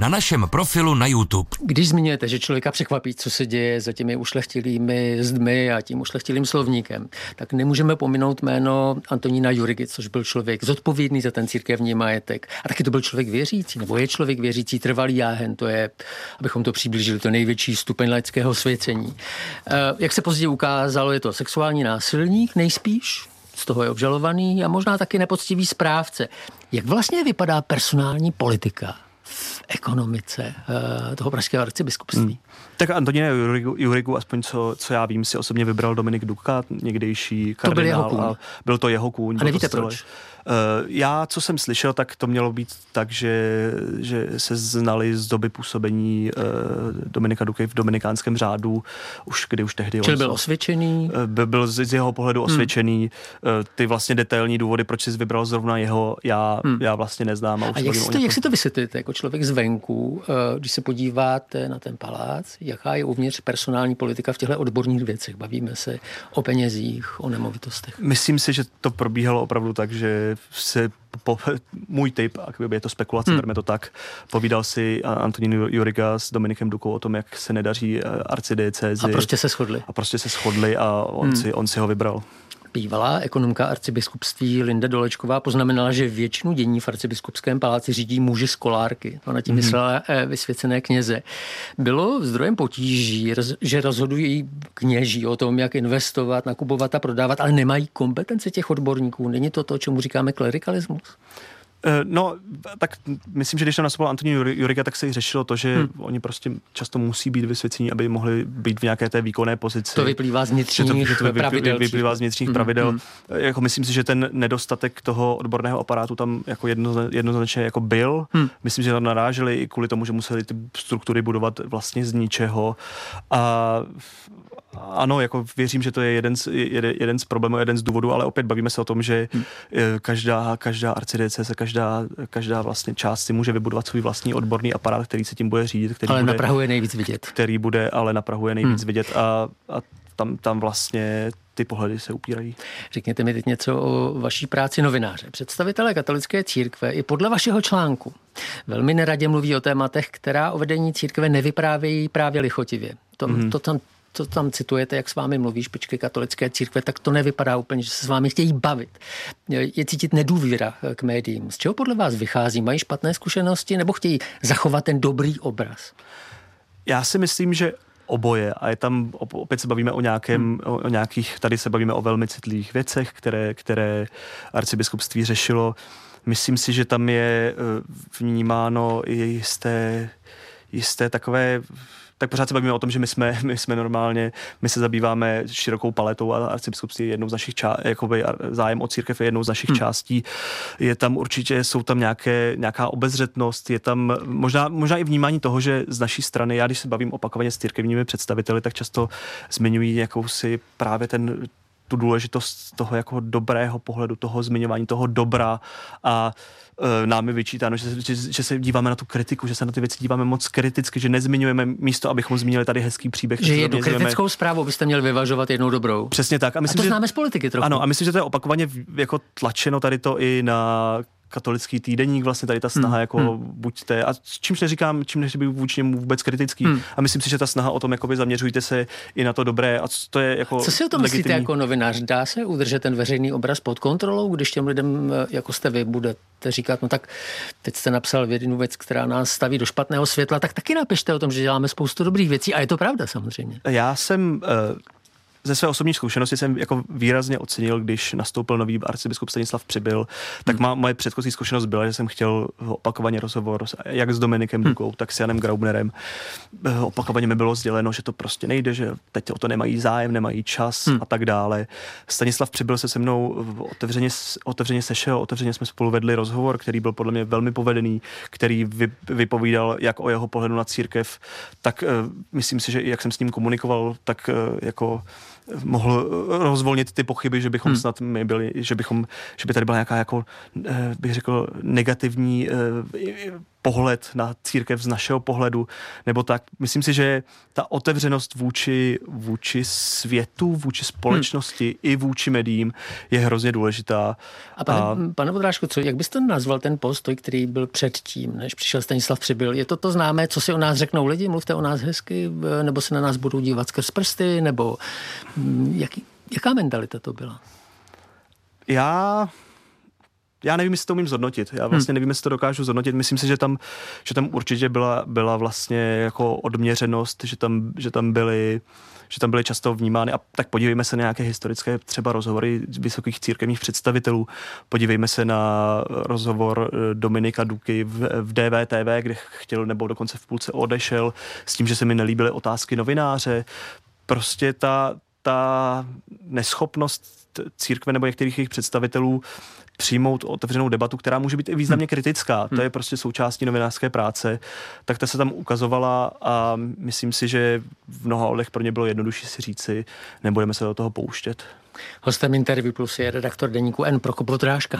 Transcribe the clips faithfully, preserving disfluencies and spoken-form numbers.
na našem profilu na YouTube. Když zmiňujete, že člověka překvapí, co se děje za těmi ušlechtilými zdmi a tím ušlechtilým slovníkem, tak nemůžeme pominout jméno Antonína Jurigy, což byl člověk zodpovědný za ten církevní majetek. A taky to byl člověk věřící, nebo je člověk věřící, trvalý jáhen, to je, abychom to přiblížili, to největší stupeň laického svěcení. Jak se později ukázalo, je to sexuální násilník nejspíš, z toho je obžalovaný a možná taky nepoctivý správce. Jak vlastně vypadá personální politika v ekonomice toho pražského arcibiskupství? Hmm. Tak Antonína Jurigu, Jurigu, aspoň co, co já vím, si osobně vybral Dominik Duka, někdejší kardinál. To byl jeho kůň. A byl to jeho kůň. A nevíte proč? Uh, já, co jsem slyšel, tak to mělo být tak, že, že se znali z doby působení uh, Dominika Duky v dominikánském řádu, už kdy už tehdy... Čili byl osvědčený? Uh, byl, byl z, z jeho pohledu osvědčený. Hmm. Uh, ty vlastně detailní důvody, proč jsi vybral zrovna jeho, já, hmm. já vlastně neznám. A, a jak, si to, jak si to vysvětlíte jako člověk zvenku, uh, když se podíváte na ten palác, jaká je uvnitř personální politika v těchto odborných věcech? Bavíme se o penězích, o nemovitostech. Myslím si, že to probíhalo opravdu tak, že se po, můj tip, a je to spekulace, hmm. berme to tak, povídal si Antonín Juriga s Dominikem Dukou o tom, jak se nedaří arcidiecézi. A prostě se shodli. A prostě se shodli a on, hmm. si, on si ho vybral. Bývalá ekonomka arcibiskupství Linda Dolečková poznamenala, že většinu dění v arcibiskupském paláci řídí muži z kolárky. Ona tím myslela mm-hmm. vysvěcené kněze. Bylo zdrojem potíží, že rozhodují kněží o tom, jak investovat, nakupovat a prodávat, ale nemají kompetence těch odborníků. Není to to, čemu říkáme klerikalismus? No, tak myslím, že když tam nastupoval Antonín Juriga, tak se řešilo to, že hmm. oni prostě často musí být vysvěcení, aby mohli být v nějaké té výkonné pozici. To vyplývá z vnitřních to, to pravidel. Vyplývá z vnitřních hmm. pravidel. Hmm. Jako myslím si, že ten nedostatek toho odborného aparátu tam jako jedno, jednoznačně jako byl. Hmm. Myslím, že tam naráželi i kvůli tomu, že museli ty struktury budovat vlastně z ničeho. A ano, jako věřím, že to je jeden z, jeden, jeden z problémů, jeden z důvodů, ale opět bavíme se o tom, že hmm. každá, každá arcidiecéze, každá, každá vlastně část si může vybudovat svůj vlastní odborný aparát, který se tím bude řídit. Který ale bude, na Prahu je nejvíc vidět. Který bude, ale na Prahu je nejvíc hmm. vidět a, a tam, tam vlastně ty pohledy se upírají. Řekněte mi teď něco o vaší práci novináře. Představitelé katolické církve i podle vašeho článku velmi neradě mluví o tématech, která o vedení církve nevyprávějí právě lichotivě. To, hmm. to tam to tam citujete, jak s vámi mluví špičky katolické církve, tak to nevypadá úplně, že se s vámi chtějí bavit. Je cítit nedůvěra k médiím. Z čeho podle vás vychází? Mají špatné zkušenosti nebo chtějí zachovat ten dobrý obraz? Já si myslím, že oboje. A je tam, opět se bavíme o nějakém, hmm. o, o nějakých, tady se bavíme o velmi citlivých věcech, které, které arcibiskupství řešilo. Myslím si, že tam je vnímáno i jisté, jisté takové... tak pořád se bavíme o tom, že my jsme, my jsme normálně, my se zabýváme širokou paletou a arcibiskupství je jednou z našich částí, jakoby zájem o církev je jednou z našich hmm. částí. Je tam určitě, jsou tam nějaké, nějaká obezřetnost, je tam možná, možná i vnímání toho, že z naší strany, já když se bavím opakovaně s církevními představiteli, tak často zmiňují jakousi právě ten tu důležitost toho jako dobrého pohledu, toho zmiňování, toho dobra a e, nám je vyčítáno, že, že, že se díváme na tu kritiku, že se na ty věci díváme moc kriticky, že nezmiňujeme místo, abychom zmínili tady hezký příběh. Že jednu kritickou zprávu byste měli vyvažovat jednou dobrou. Přesně tak. A, myslím, a to že, známe z politiky trochu. Ano, a myslím, že to je opakovaně jako tlačeno tady to i na katolický týdeník, vlastně tady ta snaha hmm. jako hmm. buď té, a čímž neříkám, čím než by vůči němu vůbec kritický. Hmm. A myslím si, že ta snaha o tom, jakoby zaměřujte se i na to dobré a to je jako co si o tom legitimní. Myslíte jako novinář? Dá se udržet ten veřejný obraz pod kontrolou, když těm lidem, jako jste vy, budete říkat, no tak teď jste napsal jednu věc, která nás staví do špatného světla, tak taky napište o tom, že děláme spoustu dobrých věcí a je to pravda samozřejmě. Já jsem uh, ze své osobní zkušenosti jsem jako výrazně ocenil, když nastoupil nový arcibiskup Stanislav Přibyl, tak má, moje předchozí zkušenost byla, že jsem chtěl opakovaně rozhovor jak s Dominikem hmm. Dukou, tak s Janem Graubnerem. Opakovaně mi bylo sděleno, že to prostě nejde, že teď o to nemají zájem, nemají čas hmm. a tak dále. Stanislav Přibyl se se mnou otevřeně, otevřeně sešel, otevřeně jsme spolu vedli rozhovor, který byl podle mě velmi povedený, který vy, vypovídal jak o jeho pohledu na církev, tak uh, myslím si, že i jak jsem s ním komunikoval, tak uh, jako mohl rozvolnit ty pochyby, že bychom hmm. snad my byli, že bychom, že by tady byla nějaká jako, bych řekl, negativní pohled na církev z našeho pohledu, nebo tak. Myslím si, že ta otevřenost vůči, vůči světu, vůči společnosti hmm. i vůči médiím je hrozně důležitá. A pane, a... pane Vondráčku, co, jak byste nazval ten postoj, který byl předtím, než přišel Stanislav Přibyl? Je to to známé, co si o nás řeknou lidi? Mluvte o nás hezky, nebo se na nás budou dívat skrz prsty, nebo jaký, jaká mentalita to byla? Já... Já nevím, jestli to umím zhodnotit. Já vlastně hmm. nevím, jestli to dokážu zhodnotit. Myslím si, že tam, že tam určitě byla, byla vlastně jako odměřenost, že tam, že tam byly že tam byly často vnímány. A tak podívejme se na nějaké historické třeba rozhovory vysokých církevních představitelů. Podívejme se na rozhovor Dominika Duky v, v D V T V, kde chtěl, nebo dokonce v půlce odešel s tím, že se mi nelíbily otázky novináře. Prostě ta, ta neschopnost církve nebo některých jejich představitelů přijmout otevřenou debatu, která může být i významně kritická. To je prostě součástí novinářské práce. Tak ta se tam ukazovala a myslím si, že v mnoha ohledech pro ně bylo jednodušší si říci, nebudeme se do toho pouštět. Hostem Interview Plus je redaktor deníku N Prokop Vondráška.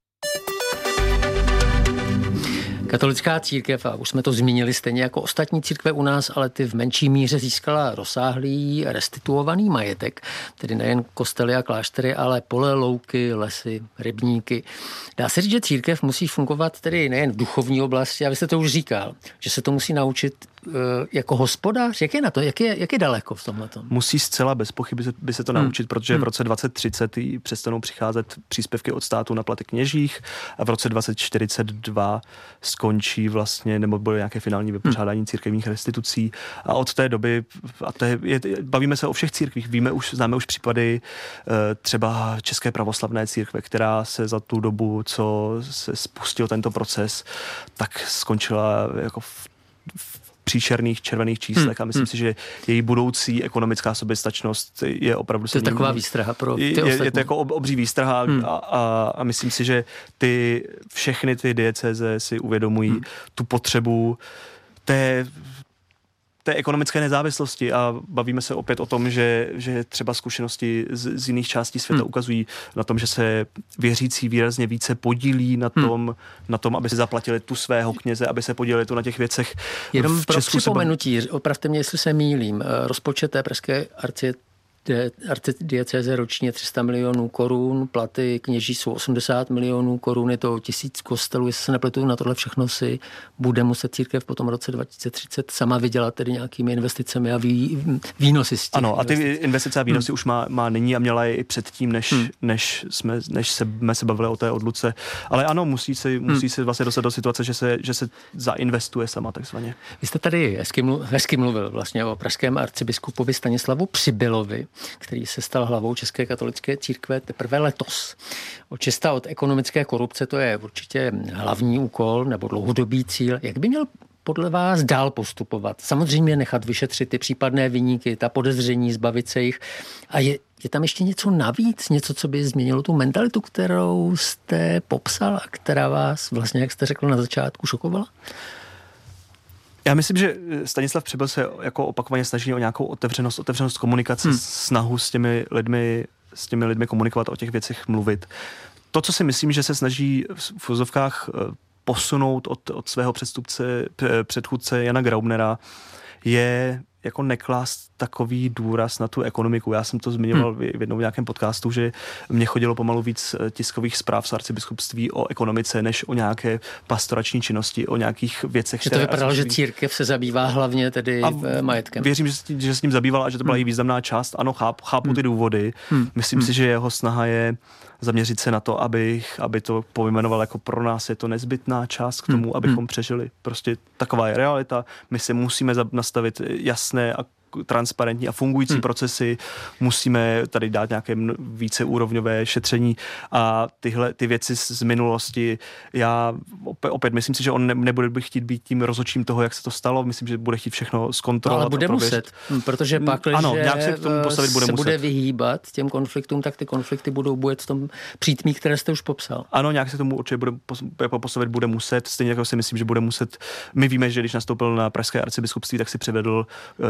Katolická církev, a už jsme to zmínili stejně jako ostatní církve u nás, ale ty v menší míře získala rozsáhlý restituovaný majetek, tedy nejen kostely a kláštery, ale pole, louky, lesy, rybníky. Dá se říct, že církev musí fungovat tedy nejen v duchovní oblasti, a vy jste to už říkal, že se to musí naučit uh, jako hospodář. Jak je na to? Jak je, jak je daleko v tomhletom? Musí zcela bez pochyby by, by se to hmm. naučit, protože hmm. v roce dvacet třicet přestanou přicházet příspěvky od státu na platy kněžích a v roce dvacet čtyřicet dva skončí vlastně, nebo bylo nějaké finální vypořádání hmm. církevních restitucí a od té doby, a to je, je, bavíme se o všech církvích, víme už, známe už případy třeba České pravoslavné církve, která se za tu dobu, co se spustil tento proces, tak skončila jako v, v příšerných červených číslech hmm. a myslím hmm. si, že její budoucí ekonomická soběstačnost je opravdu... To je taková výstraha pro ty je, ostatní. Je to jako obří výstraha hmm. a, a, a myslím si, že ty všechny ty diecéze si uvědomují hmm. tu potřebu té té ekonomické nezávislosti a bavíme se opět o tom, že, že třeba zkušenosti z, z jiných částí světa hmm. ukazují na tom, že se věřící výrazně více podílí na tom, hmm. na tom, aby si zaplatili tu svého kněze, aby se podíleli tu na těch věcech. Jenom pro připomenutí, bav... opravte mě, jestli se mýlím, rozpočet té pražské arcie arcidiecéze ročně tři sta milionů korun, platy kněží jsou osmdesát milionů korun, je to tisíc kostelů, jestli se nepletu, na tohle všechno si bude muset církev po tom roce dva tisíce třicet sama vydělat tedy nějakými investicemi a vý, výnosy z těch Ano, a ty investic. investice a výnosy hmm. už má, má nyní a měla je i předtím, než, hmm. než, jsme, než se, jsme se bavili o té odluce. Ale ano, musí se, musí hmm. se vlastně dostat do situace, že se, že se zainvestuje sama takzvaně. Vy jste tady hezky, mluv, hezky mluvil vlastně o pražském arcibiskupovi Stanislavu Přibylovi, který se stal hlavou České katolické církve teprve letos. Očista od ekonomické korupce, to je určitě hlavní úkol nebo dlouhodobý cíl. Jak by měl podle vás dál postupovat? Samozřejmě nechat vyšetřit ty případné viníky, ta podezření, zbavit se jich. A je, je tam ještě něco navíc? Něco, co by změnilo tu mentalitu, kterou jste popsal a která vás vlastně, jak jste řekl na začátku, šokovala? Já myslím, že Stanislav Přibyl se jako opakovaně snaží o nějakou otevřenost, otevřenost komunikace, hmm. snahu s těmi lidmi, s těmi lidmi komunikovat, o těch věcech mluvit. To, co si myslím, že se snaží v úzovkách posunout od, od svého předstupce, předchůdce Jana Graubnera, je jako neklást takový důraz na tu ekonomiku. Já jsem to zmiňoval hmm. v jednom nějakém podcastu, že mě chodilo pomalu víc tiskových zpráv z arcibiskupství o ekonomice, než o nějaké pastorační činnosti, o nějakých věcech. Že to vypadalo, že církev se zabývá hlavně tedy a majetkem. Věřím, že, že se s ním zabývala a že to byla hmm. i významná část. Ano, chápu, chápu hmm. ty důvody. Hmm. Myslím hmm. si, že jeho snaha je zaměřit se na to, aby, aby to pojmenoval jako pro nás je to nezbytná část k tomu, hmm. abychom přežili. Prostě taková je realita. My si musíme nastavit jasné a transparentní a fungující hmm. procesy, musíme tady dát nějaké víceúrovňové šetření a tyhle ty věci z minulosti, já opět, opět myslím si, že on ne, nebude by chtít být tím rozhodčím toho, jak se to stalo, myslím, že bude chtít všechno zkontrolovat. Ale bude muset, protože pak, ano, že nějak se k tomu postavit bude se muset. bude vyhýbat těm konfliktům, tak ty konflikty budou bujet v tom přítmí, které jste už popsal. Ano, nějak se k tomu určitě bude postavit bude muset, stejně jako si myslím, že bude muset. My víme, že když nastoupil na pražské arcibiskupství, tak si přivedl nové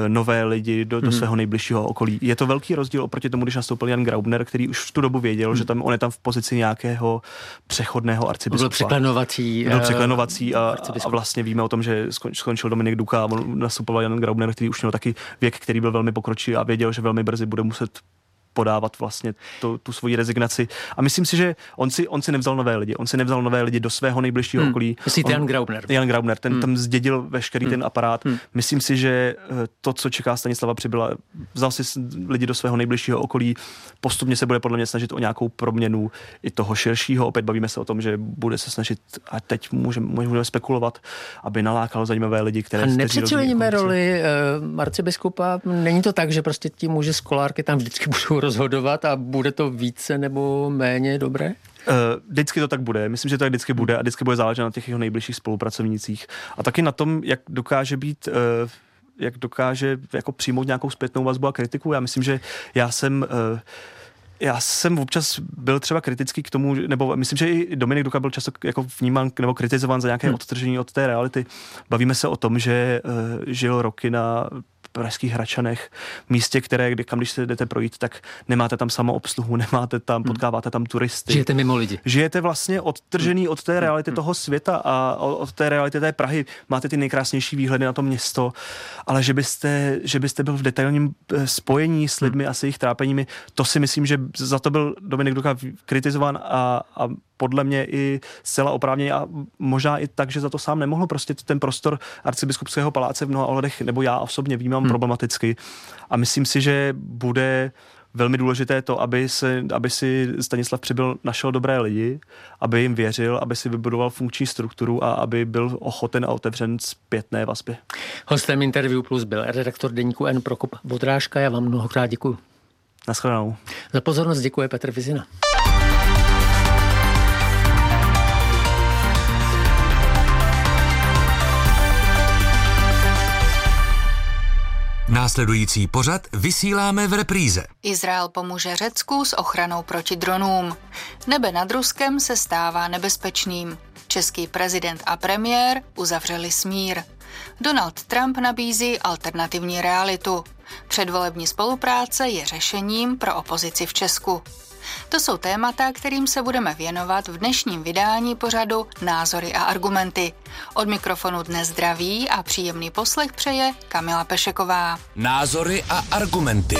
lidi do, do svého nejbližšího okolí. Je to velký rozdíl oproti tomu, když nastoupil Jan Graubner, který už v tu dobu věděl, hmm. že tam on je tam v pozici nějakého přechodného arcibiskupa. Byl překlenovací. Byl překlenovací a, a vlastně víme o tom, že skončil Dominik Duka a on nastupoval Jan Graubner, který už měl taky věk, který byl velmi pokročilý a věděl, že velmi brzy bude muset podávat vlastně tu, tu svoji rezignaci. A myslím si, že on si, on si nevzal nové lidi. On si nevzal nové lidi do svého nejbližšího hmm. okolí. Myslíte Jan Graubner? Jan Graubner, ten hmm. tam zdědil veškerý hmm. ten aparát. Hmm. Myslím si, že to, co čeká Stanislava Přibyla, vzal si lidi do svého nejbližšího okolí, postupně se bude podle mě snažit o nějakou proměnu i toho širšího. Opět bavíme se o tom, že bude se snažit, a teď můžeme, můžeme spekulovat, aby nalákal zajímavé lidi, které... A nepřeceňujeme roli uh, arcibiskupa? Není to tak, že prostě ti muži z Kolárky tam vždycky budou rozhodovat a bude to více nebo méně dobré? Uh, vždycky to tak bude. Myslím, že to tak vždycky bude a vždycky bude záležet na těch jeho nejbližších spolupracovnících. A taky na tom, jak dokáže být... Uh, jak dokáže jako přijmout nějakou zpětnou vazbu a kritiku. Já myslím, že já jsem... Uh, Já jsem občas byl třeba kritický k tomu, nebo myslím, že i Dominik Duka byl často jako vnímán nebo kritizován za nějaké hmm. odtržení od té reality. Bavíme se o tom, že uh, žil roky na pražských Hračanech, místě, které, kde, kam když se jdete projít, tak nemáte tam samoobsluhu, nemáte tam, potkáváte tam turisty. Žijete mimo lidi. Žijete vlastně odtržený od té reality toho světa a od té reality té Prahy. Máte ty nejkrásnější výhledy na to město, ale že byste, že byste byl v detailním spojení s lidmi a s jejich trápeními, to si myslím, že za to byl Dominik Duka kritizován a, a podle mě i zcela oprávněně a možná i tak, že za to sám nemohl. Prostě ten prostor arcibiskupského paláce v mnoha ohledech, nebo já osobně vnímám hmm. problematicky. A myslím si, že bude velmi důležité to, aby, se, aby si Stanislav Přibyl našel dobré lidi, aby jim věřil, aby si vybudoval funkční strukturu a aby byl ochoten a otevřen zpětné vazbě. Hostem Interview Plus byl redaktor deníku N Prokop Vodrážka. Já vám mnohokrát děkuji. Naschledanou. Za pozornost děkuje Petr Vizina. Následující pořad vysíláme v repríze. Izrael pomůže Řecku s ochranou proti dronům. Nebe nad Ruskem se stává nebezpečným. Český prezident a premiér uzavřeli smír. Donald Trump nabízí alternativní realitu. Předvolební spolupráce je řešením pro opozici v Česku. To jsou témata, kterým se budeme věnovat v dnešním vydání pořadu Názory a argumenty. Od mikrofonu dnes zdraví a příjemný poslech přeje Kamila Pešeková. Názory a argumenty.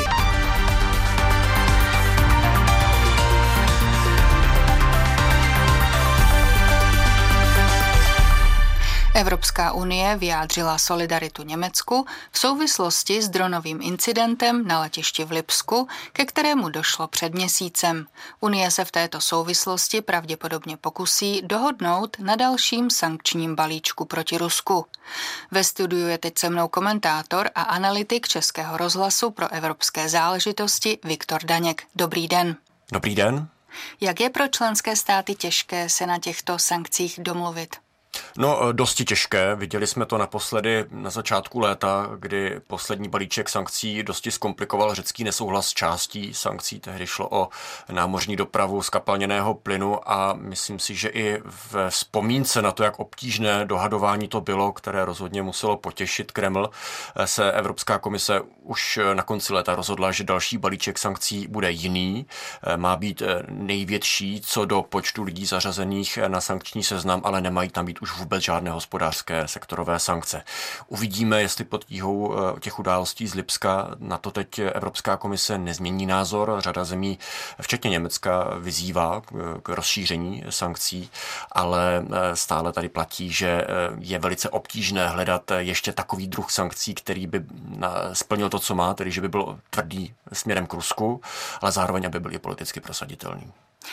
Evropská unie vyjádřila solidaritu Německu v souvislosti s dronovým incidentem na letišti v Lipsku, ke kterému došlo před měsícem. Unie se v této souvislosti pravděpodobně pokusí dohodnout na dalším sankčním balíčku proti Rusku. Ve studiu je teď se mnou komentátor a analytik Českého rozhlasu pro evropské záležitosti Viktor Daněk. Dobrý den. Dobrý den. Jak je pro členské státy těžké se na těchto sankcích domluvit? No, dosti těžké. Viděli jsme to naposledy na začátku léta, kdy poslední balíček sankcí dosti zkomplikoval řecký nesouhlas s částí sankcí. Tehdy šlo o námořní dopravu zkapalněného plynu a myslím si, že i v vzpomínce na to, jak obtížné dohadování to bylo, které rozhodně muselo potěšit Kreml, se Evropská komise už na konci léta rozhodla, že další balíček sankcí bude jiný. Má být největší co do počtu lidí zařazených na sankční seznam, ale nemají tam být už vůbec žádné hospodářské sektorové sankce. Uvidíme, jestli pod tíhou těch událostí z Lipska na to teď Evropská komise nezmění názor. Řada zemí, včetně Německa, vyzývá k rozšíření sankcí, ale stále tady platí, že je velice obtížné hledat ještě takový druh sankcí, který by splnil to, co má, tedy že by byl tvrdý směrem k Rusku, ale zároveň aby byl i politicky prosaditelný.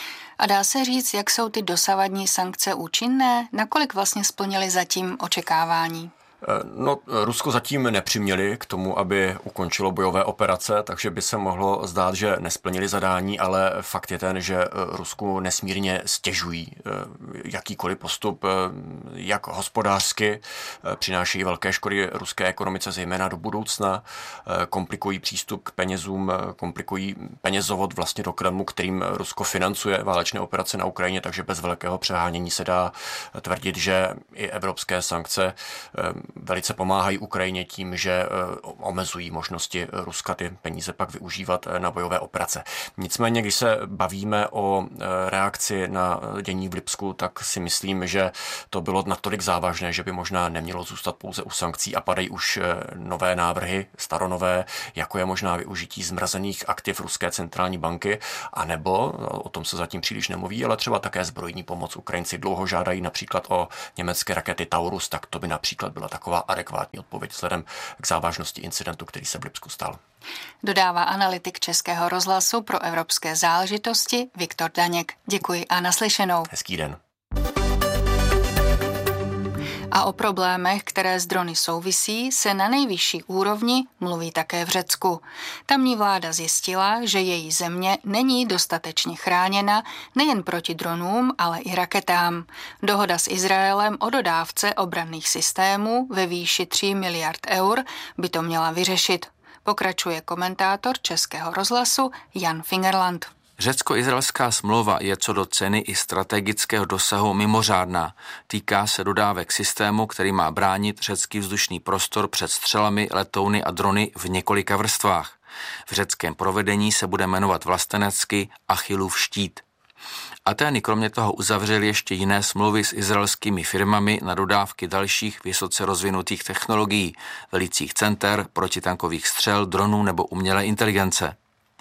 A dá se říct, jak jsou ty dosavadní sankce účinné? Nakolik vlastně splnily zatím očekávání? No, Rusko zatím nepřiměli k tomu, aby ukončilo bojové operace, takže by se mohlo zdát, že nesplnili zadání, ale fakt je ten, že Rusku nesmírně stěžují jakýkoliv postup, jak hospodářsky, přinášejí velké škody ruské ekonomice, zejména do budoucna, komplikují přístup k penězům, komplikují penězovod vlastně do Kremlu, kterým Rusko financuje válečné operace na Ukrajině, takže bez velkého přehánění se dá tvrdit, že i evropské sankce velice pomáhají Ukrajině tím, že omezují možnosti Ruska ty peníze pak využívat na bojové operace. Nicméně, když se bavíme o reakci na dění v Lipsku, tak si myslím, že to bylo natolik závažné, že by možná nemělo zůstat pouze u sankcí a padají už nové návrhy, staronové, jako je možná využití zmrazených aktiv Ruské centrální banky, anebo, o tom se zatím příliš nemluví, ale třeba také zbrojní pomoc. Ukrajinci dlouho žádají například o německé rakety Taurus, tak to by například byla taková adekvátní odpověď vzhledem k závažnosti incidentu, který se v Lipsku stal. Dodává analytik Českého rozhlasu pro evropské záležitosti Viktor Daněk. Děkuji a naslyšenou. Hezký den. A o problémech, které s drony souvisí, se na nejvyšší úrovni mluví také v Řecku. Tamní vláda zjistila, že její země není dostatečně chráněna nejen proti dronům, ale i raketám. Dohoda s Izraelem o dodávce obranných systémů ve výši tří miliard eur by to měla vyřešit. Pokračuje komentátor Českého rozhlasu Jan Fingerland. Řecko-izraelská smlouva je co do ceny i strategického dosahu mimořádná. Týká se dodávek systému, který má bránit řecký vzdušný prostor před střelami, letouny a drony v několika vrstvách. V řeckém provedení se bude jmenovat vlastenecky Achillův štít. Atény kromě toho uzavřely ještě jiné smlouvy s izraelskými firmami na dodávky dalších vysoce rozvinutých technologií, velicích center, protitankových střel, dronů nebo umělé inteligence.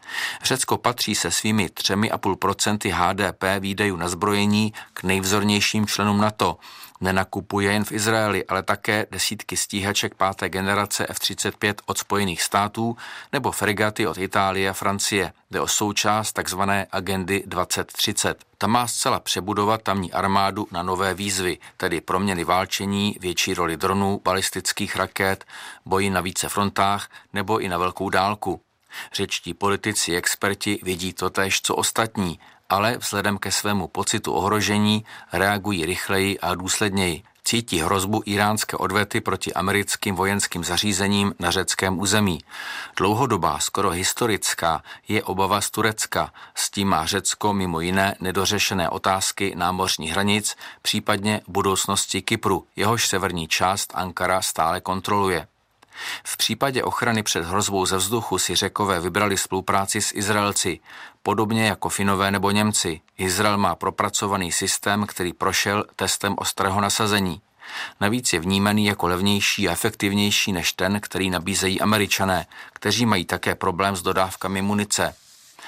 Řecko patří se svými tři celá pět procenta H D P výdajů na zbrojení k nejvzornějším členům NATO. Nenakupuje jen v Izraeli, ale také desítky stíhaček páté generace F třicet pět od Spojených států nebo fregaty od Itálie a Francie. Jde o součást takzvané agendy dvacet třicet. Ta má zcela přebudovat tamní armádu na nové výzvy, tedy proměny válčení, větší roli dronů, balistických raket, boji na více frontách nebo i na velkou dálku. Řečtí politici, experti vidí totéž, co ostatní, ale vzhledem ke svému pocitu ohrožení reagují rychleji a důsledněji. Cítí hrozbu iránské odvety proti americkým vojenským zařízením na řeckém území. Dlouhodobá, skoro historická, je obava z Turecka. S tím má Řecko mimo jiné nedořešené otázky námořních hranic, případně budoucnosti Kypru, jehož severní část Ankara stále kontroluje. V případě ochrany před hrozbou ze vzduchu si Řekové vybrali spolupráci s Izraelci, podobně jako Finové nebo Němci. Izrael má propracovaný systém, který prošel testem ostrého nasazení. Navíc je vnímaný jako levnější a efektivnější než ten, který nabízejí Američané, kteří mají také problém s dodávkami munice.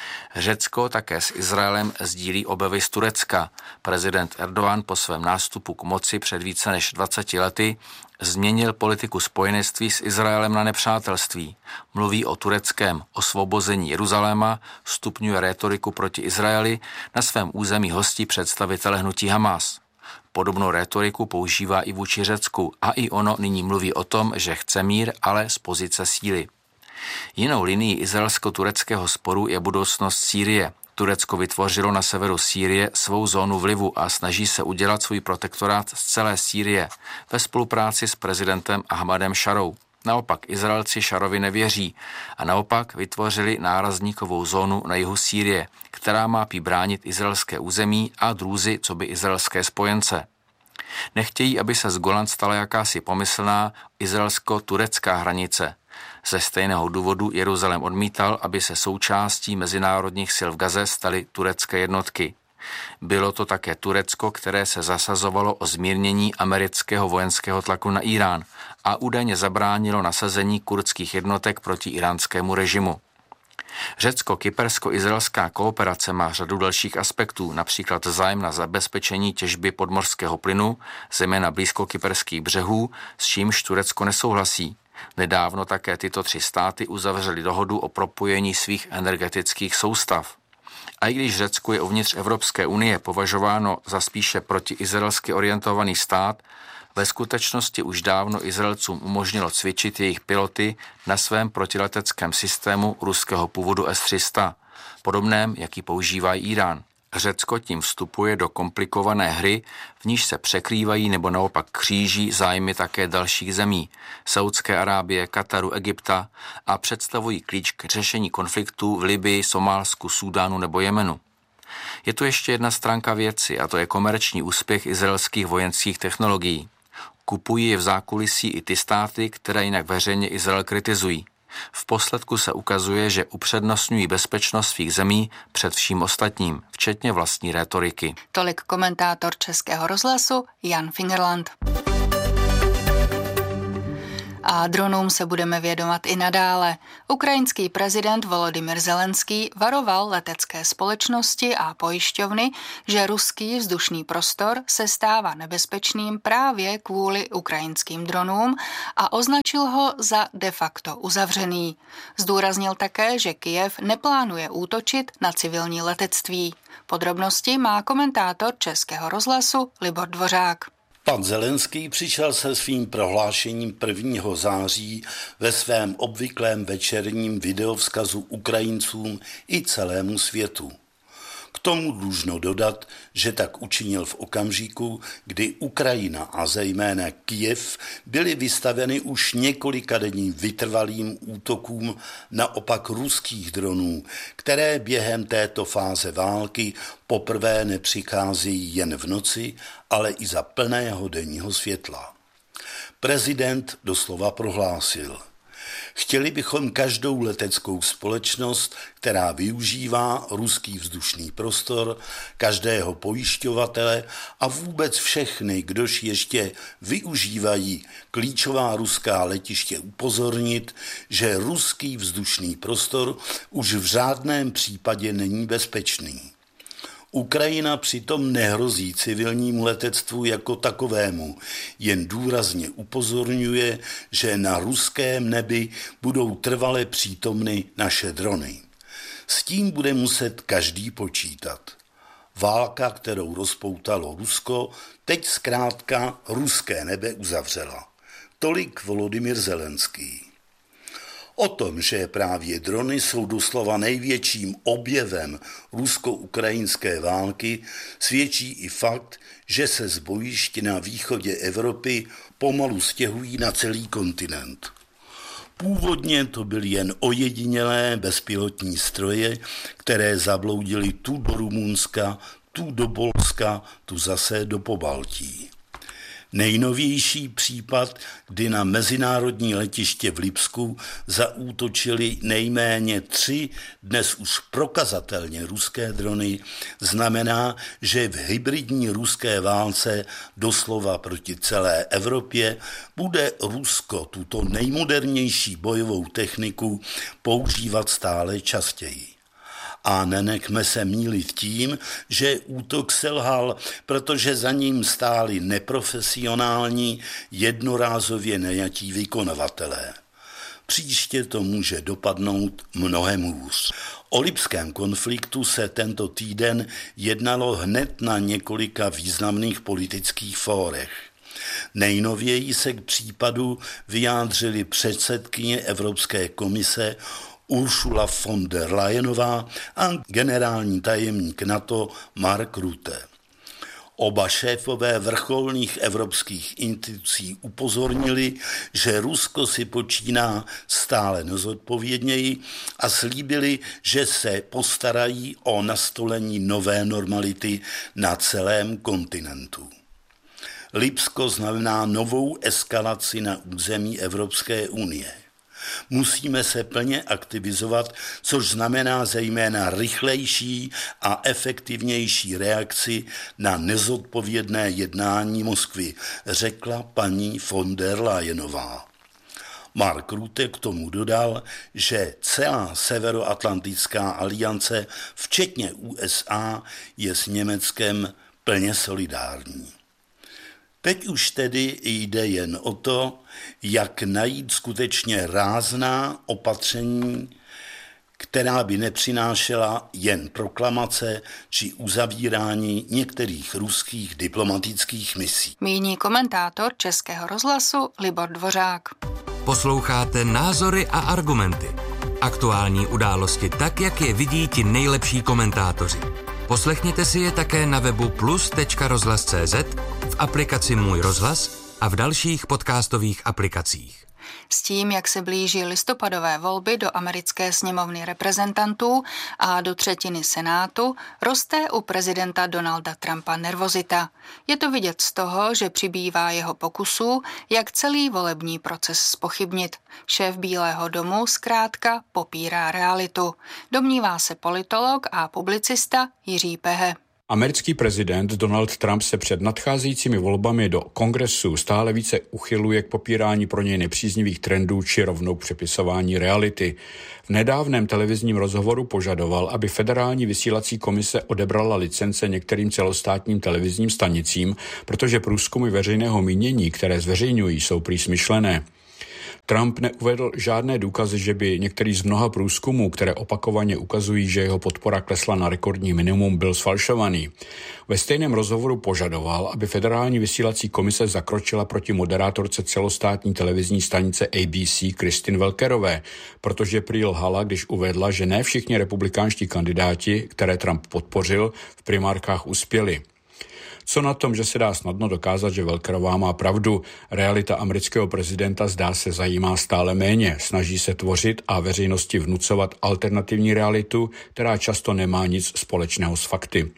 Řecko také s Izraelem sdílí obavy z Turecka. Prezident Erdogan po svém nástupu k moci před více než dvaceti lety změnil politiku spojenectví s Izraelem na nepřátelství. Mluví o tureckém osvobození Jeruzaléma, stupňuje rétoriku proti Izraeli, na svém území hostí představitele hnutí Hamas. Podobnou rétoriku používá i vůči Řecku a i ono nyní mluví o tom, že chce mír, ale z pozice síly. Jinou linií izraelsko-tureckého sporu je budoucnost Sýrie. Turecko vytvořilo na severu Sýrie svou zónu vlivu a snaží se udělat svůj protektorát z celé Sýrie ve spolupráci s prezidentem Ahmadem Šarou. Naopak Izraelci Šarovi nevěří a naopak vytvořili nárazníkovou zónu na jihu Sýrie, která má bránit izraelské území a drůzy coby izraelské spojence. Nechtějí, aby se z Golan stala jakási pomyslná izraelsko-turecká hranice. Ze stejného důvodu Jeruzalém odmítal, aby se součástí mezinárodních sil v Gaze staly turecké jednotky. Bylo to také Turecko, které se zasazovalo o zmírnění amerického vojenského tlaku na Irán a údajně zabránilo nasazení kurdských jednotek proti iránskému režimu. Řecko-kypersko-izraelská kooperace má řadu dalších aspektů, například zájem na zabezpečení těžby podmořského plynu, zejména blízko kyperských břehů, s čímž Turecko nesouhlasí. Nedávno také tyto tři státy uzavřely dohodu o propojení svých energetických soustav. A i když Řecko je uvnitř Evropské unie považováno za spíše protiizraelsky orientovaný stát, ve skutečnosti už dávno Izraelcům umožnilo cvičit jejich piloty na svém protileteckém systému ruského původu S tři sta, podobném, jaký používá Irán. Řecko tím vstupuje do komplikované hry, v níž se překrývají nebo naopak kříží zájmy také dalších zemí, Saúdské Arábie, Kataru, Egypta a představují klíč k řešení konfliktů v Libyi, Somálsku, Súdánu nebo Jemenu. Je tu ještě jedna stránka věci a to je komerční úspěch izraelských vojenských technologií. Kupují je v zákulisí i ty státy, které jinak veřejně Izrael kritizují. V posledku se ukazuje, že upřednostňují bezpečnost svých zemí před vším ostatním, včetně vlastní rétoriky. Tolik komentátor Českého rozhlasu Jan Fingerland. A dronům se budeme věnovat i nadále. Ukrajinský prezident Volodymyr Zelenský varoval letecké společnosti a pojišťovny, že ruský vzdušný prostor se stává nebezpečným právě kvůli ukrajinským dronům a označil ho za de facto uzavřený. Zdůraznil také, že Kyjev neplánuje útočit na civilní letectví. Podrobnosti má komentátor Českého rozhlasu Libor Dvořák. Pan Zelenský přišel se svým prohlášením prvního září ve svém obvyklém večerním videovzkazu Ukrajincům i celému světu. K tomu dlužno dodat, že tak učinil v okamžiku, kdy Ukrajina a zejména Kyjev byly vystaveny už několika denním vytrvalým útokům naopak ruských dronů, které během této fáze války poprvé nepřicházejí jen v noci, ale i za plného denního světla. Prezident doslova prohlásil: chtěli bychom každou leteckou společnost, která využívá ruský vzdušný prostor, každého pojišťovatele a vůbec všechny, kdož ještě využívají klíčová ruská letiště, upozornit, že ruský vzdušný prostor už v žádném případě není bezpečný. Ukrajina přitom nehrozí civilnímu letectvu jako takovému, jen důrazně upozorňuje, že na ruském nebi budou trvale přítomny naše drony. S tím bude muset každý počítat. Válka, kterou rozpoutalo Rusko, teď zkrátka ruské nebe uzavřela. Tolik Volodymyr Zelenský. O tom, že právě drony jsou doslova největším objevem rusko-ukrajinské války, svědčí i fakt, že se z bojišť na východě Evropy pomalu stěhují na celý kontinent. Původně to byly jen ojedinělé bezpilotní stroje, které zabloudily tu do Rumunska, tu do Polska, tu zase do Pobaltí. Nejnovější případ, kdy na mezinárodní letiště v Lipsku zaútočili nejméně tři dnes už prokazatelně ruské drony, znamená, že v hybridní ruské válce doslova proti celé Evropě bude Rusko tuto nejmodernější bojovou techniku používat stále častěji. A nenechme se mýlit tím, že útok selhal, protože za ním stáli neprofesionální, jednorázově najatí vykonavatelé. Příště to může dopadnout mnohem hůř. O lipském konfliktu se tento týden jednalo hned na několika významných politických fórech. Nejnověji se k případu vyjádřili předsedkyně Evropské komise Ursula von der Leyenová a generální tajemník NATO Mark Rutte. Oba šéfové vrcholných evropských institucí upozornili, že Rusko si počíná stále nezodpovědněji a slíbili, že se postarají o nastolení nové normality na celém kontinentu. Lipsko znamená novou eskalaci na území Evropské unie. Musíme se plně aktivizovat, což znamená zejména rychlejší a efektivnější reakci na nezodpovědné jednání Moskvy, řekla paní von der Leyenová. Mark Rutte k tomu dodal, že celá Severoatlantická aliance, včetně U S A, je s Německem plně solidární. Teď už tedy jde jen o to, jak najít skutečně rázná opatření, která by nepřinášela jen proklamace či uzavírání některých ruských diplomatických misí. Míní komentátor Českého rozhlasu Libor Dvořák. Posloucháte Názory a argumenty. Aktuální události tak, jak je vidí ti nejlepší komentátoři. Poslechněte si je také na webu plus tečka rozhlas tečka cé zet, v aplikaci Můj rozhlas a v dalších podcastových aplikacích. S tím, jak se blíží listopadové volby do americké sněmovny reprezentantů a do třetiny senátu, roste u prezidenta Donalda Trumpa nervozita. Je to vidět z toho, že přibývá jeho pokusů, jak celý volební proces zpochybnit. Šéf Bílého domu zkrátka popírá realitu. Domnívá se politolog a publicista Jiří Pehe. Americký prezident Donald Trump se před nadcházejícími volbami do kongresu stále více uchyluje k popírání pro něj nepříznivých trendů či rovnou k přepisování reality. V nedávném televizním rozhovoru požadoval, aby Federální vysílací komise odebrala licence některým celostátním televizním stanicím, protože průzkumy veřejného mínění, které zveřejňují, jsou prý smyšlené. Trump neuvedl žádné důkazy, že by některý z mnoha průzkumů, které opakovaně ukazují, že jeho podpora klesla na rekordní minimum, byl sfalšovaný. Ve stejném rozhovoru požadoval, aby Federální vysílací komise zakročila proti moderátorce celostátní televizní stanice A B C Kristin Welkerové, protože prý lhala, když uvedla, že ne všichni republikánští kandidáti, které Trump podpořil, v primárkách uspěli. Co na tom, že se dá snadno dokázat, že Welkerová má pravdu? Realita amerického prezidenta zdá se zajímá stále méně. Snaží se tvořit a veřejnosti vnucovat alternativní realitu, která často nemá nic společného s fakty.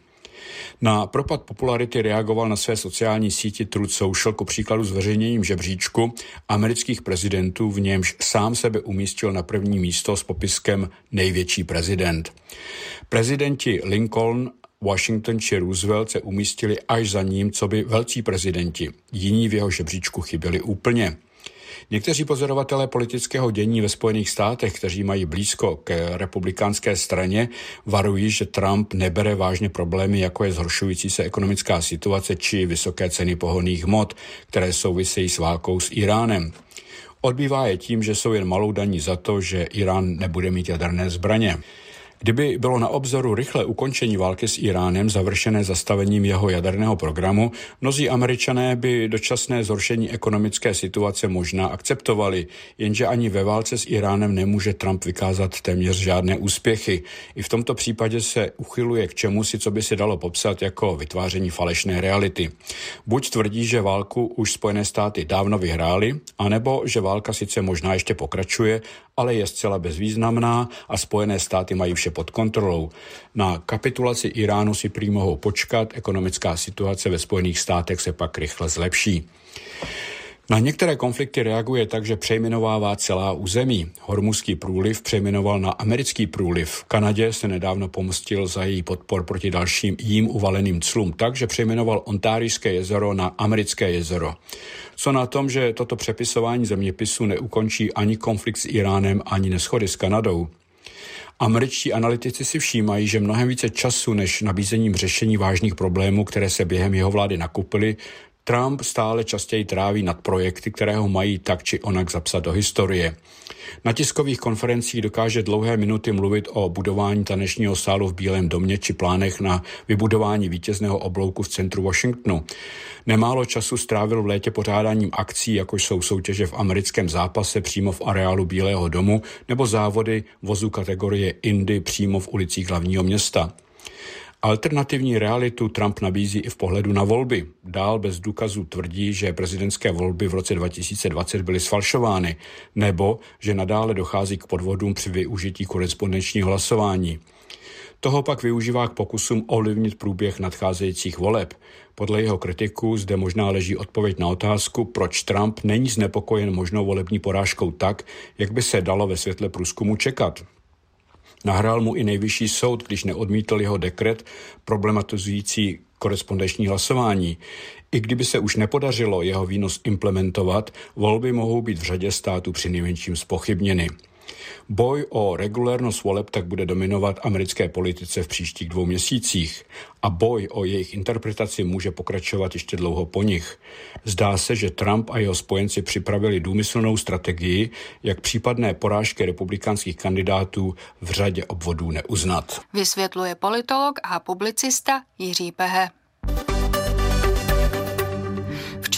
Na propad popularity reagoval na své sociální síti Truth Social ku příkladu zveřejněním žebříčku amerických prezidentů, v němž sám sebe umístil na první místo s popiskem největší prezident. Prezidenti Lincoln, Washington či Roosevelt se umístili až za ním, co by velcí prezidenti. Jiní v jeho žebříčku chyběli úplně. Někteří pozorovatelé politického dění ve Spojených státech, kteří mají blízko k republikánské straně, varují, že Trump nebere vážně problémy, jako je zhoršující se ekonomická situace či vysoké ceny pohonných hmot, které souvisejí s válkou s Iránem. Odbývá je tím, že jsou jen malou daní za to, že Irán nebude mít jaderné zbraně. Kdyby bylo na obzoru rychlé ukončení války s Iránem završené zastavením jeho jaderného programu, mnozí Američané by dočasné zhoršení ekonomické situace možná akceptovali, jenže ani ve válce s Iránem nemůže Trump vykázat téměř žádné úspěchy. I v tomto případě se uchyluje k čemusi, co by se dalo popsat jako vytváření falešné reality. Buď tvrdí, že válku už Spojené státy dávno vyhrály, anebo že válka sice možná ještě pokračuje, ale je zcela bezvýznamná a Spojené státy mají vše pod kontrolou. Na kapitulaci Iránu si prý mohou počkat, ekonomická situace ve Spojených státech se pak rychle zlepší. Na některé konflikty reaguje tak, že přejmenovává celá území. Hormuzský průliv přejmenoval na americký průliv. V Kanadě se nedávno pomstil za její podpor proti dalším jím uvaleným clům tak, že přejmenoval Ontárijské jezero na americké jezero. Co na tom, že toto přepisování zeměpisu neukončí ani konflikt s Iránem, ani neshody s Kanadou? Američtí analytici si všímají, že mnohem více času než nabízením řešení vážných problémů, které se během jeho vlády nakupily, Trump stále častěji tráví nad projekty, které ho mají tak či onak zapsat do historie. Na tiskových konferencích dokáže dlouhé minuty mluvit o budování tanečního sálu v Bílém domě či plánech na vybudování vítězného oblouku v centru Washingtonu. Nemálo času strávil v létě pořádáním akcí, jako jsou soutěže v americkém zápase přímo v areálu Bílého domu nebo závody vozů kategorie Indy přímo v ulicích hlavního města. Alternativní realitu Trump nabízí i v pohledu na volby. Dál bez důkazů tvrdí, že prezidentské volby v roce dva tisíce dvacet byly sfalšovány, nebo že nadále dochází k podvodům při využití korespondenčního hlasování. Toho pak využívá k pokusům ovlivnit průběh nadcházejících voleb. Podle jeho kritiků zde možná leží odpověď na otázku, proč Trump není znepokojen možnou volební porážkou tak, jak by se dalo ve světle průzkumu čekat. Nahrál mu i nejvyšší soud, když neodmítl jeho dekret problematizující korespondenční hlasování. I kdyby se už nepodařilo jeho výnos implementovat, volby mohou být v řadě států přinejmenším zpochybněny. Boj o regulérnost voleb tak bude dominovat americké politice v příštích dvou měsících a boj o jejich interpretaci může pokračovat ještě dlouho po nich. Zdá se, že Trump a jeho spojenci připravili důmyslnou strategii, jak případné porážky republikánských kandidátů v řadě obvodů neuznat. Vysvětluje politolog a publicista Jiří Pehe. V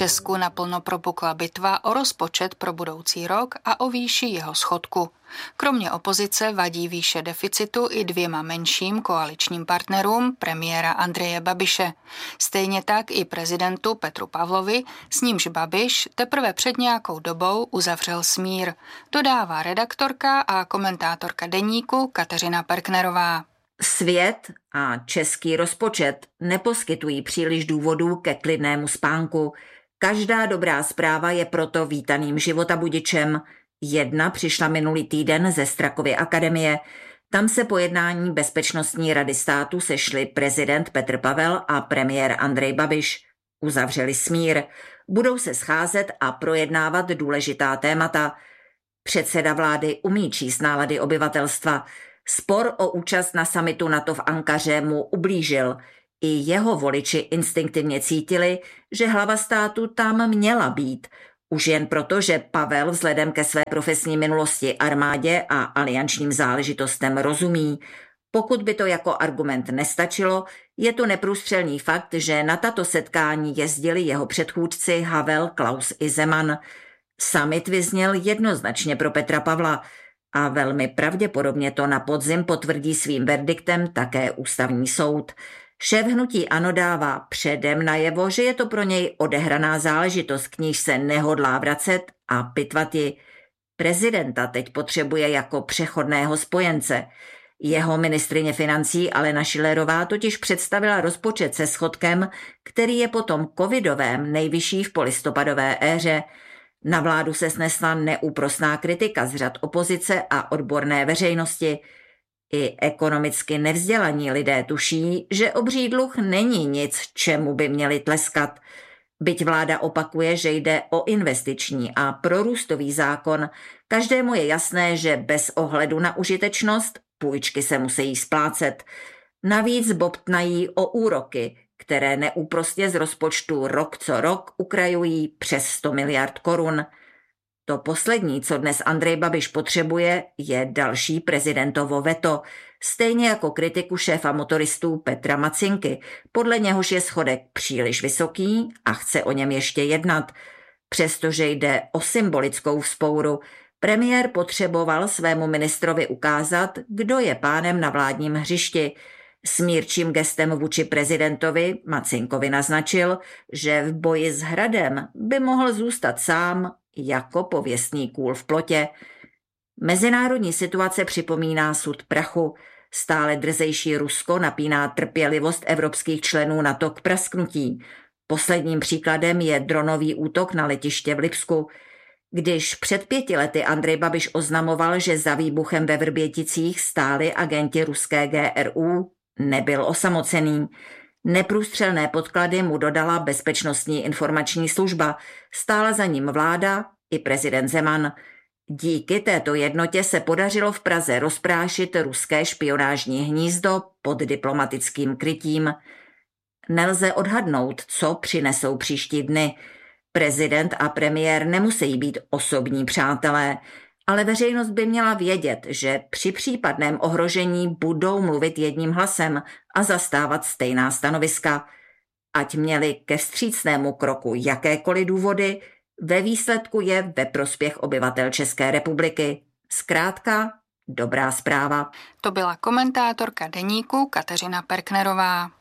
Česku naplno propukla bitva o rozpočet pro budoucí rok a o výši jeho schodku. Kromě opozice vadí výše deficitu i dvěma menším koaličním partnerům premiéra Andreje Babiše. Stejně tak i prezidentu Petru Pavlovi, s nímž Babiš teprve před nějakou dobou uzavřel smír, dodává redaktorka a komentátorka Deníku Kateřina Perknerová. Svět a český rozpočet neposkytují příliš důvodů ke klidnému spánku. Každá dobrá zpráva je proto vítaným životabudičem. Jedna přišla minulý týden ze Strakovy akademie. Tam se po jednání Bezpečnostní rady státu sešli prezident Petr Pavel a premiér Andrej Babiš. Uzavřeli smír. Budou se scházet a projednávat důležitá témata. Předseda vlády umí číst nálady obyvatelstva. Spor o účast na summitu NATO v Ankaře mu ublížil. I jeho voliči instinktivně cítili, že hlava státu tam měla být. Už jen proto, že Pavel vzhledem ke své profesní minulosti armádě a aliančním záležitostem rozumí. Pokud by to jako argument nestačilo, je to neprůstřelný fakt, že na tato setkání jezdili jeho předchůdci Havel, Klaus i Zeman. Summit vyzněl jednoznačně pro Petra Pavla a velmi pravděpodobně to na podzim potvrdí svým verdiktem také ústavní soud. Šéf hnutí ANO dává předem najevo, že je to pro něj odehraná záležitost, k níž se nehodlá vracet a pitvat ji. Prezidenta teď potřebuje jako přechodného spojence. Jeho ministryně financí Alena Schillerová totiž představila rozpočet se schodkem, který je potom covidovém nejvyšší v polistopadové éře. Na vládu se snesla neúprosná kritika z řad opozice a odborné veřejnosti. I ekonomicky nevzdělaní lidé tuší, že obří dluh není nic, čemu by měli tleskat. Byť vláda opakuje, že jde o investiční a prorůstový zákon, každému je jasné, že bez ohledu na užitečnost půjčky se musí splácet. Navíc bobtnají o úroky, které neúprostně z rozpočtu rok co rok ukrajují přes sto miliard korun. To poslední, co dnes Andrej Babiš potřebuje, je další prezidentovo veto, stejně jako kritiku šéfa motoristů Petra Macinky, podle něhož je schodek příliš vysoký a chce o něm ještě jednat. Přestože jde o symbolickou vzpouru, premiér potřeboval svému ministrovi ukázat, kdo je pánem na vládním hřišti. Smírčím gestem vůči prezidentovi Macinkovi naznačil, že v boji s Hradem by mohl zůstat sám jako pověstný kůl v plotě. Mezinárodní situace připomíná sud prachu. Stále drzejší Rusko napíná trpělivost evropských členů NATO k prasknutí. Posledním příkladem je dronový útok na letiště v Lipsku. Když před pěti lety Andrej Babiš oznamoval, že za výbuchem ve Vrběticích stáli agenti ruské G R U, nebyl osamocený. Neprůstřelné podklady mu dodala Bezpečnostní informační služba, stála za ním vláda i prezident Zeman. Díky této jednotě se podařilo v Praze rozprášit ruské špionážní hnízdo pod diplomatickým krytím. Nelze odhadnout, co přinesou příští dny. Prezident a premiér nemusí být osobní přátelé, ale veřejnost by měla vědět, že při případném ohrožení budou mluvit jedním hlasem a zastávat stejná stanoviska. Ať měli ke vstřícnému kroku jakékoliv důvody, ve výsledku je ve prospěch obyvatel České republiky. Zkrátka, dobrá zpráva. To byla komentátorka Deníku Kateřina Perknerová.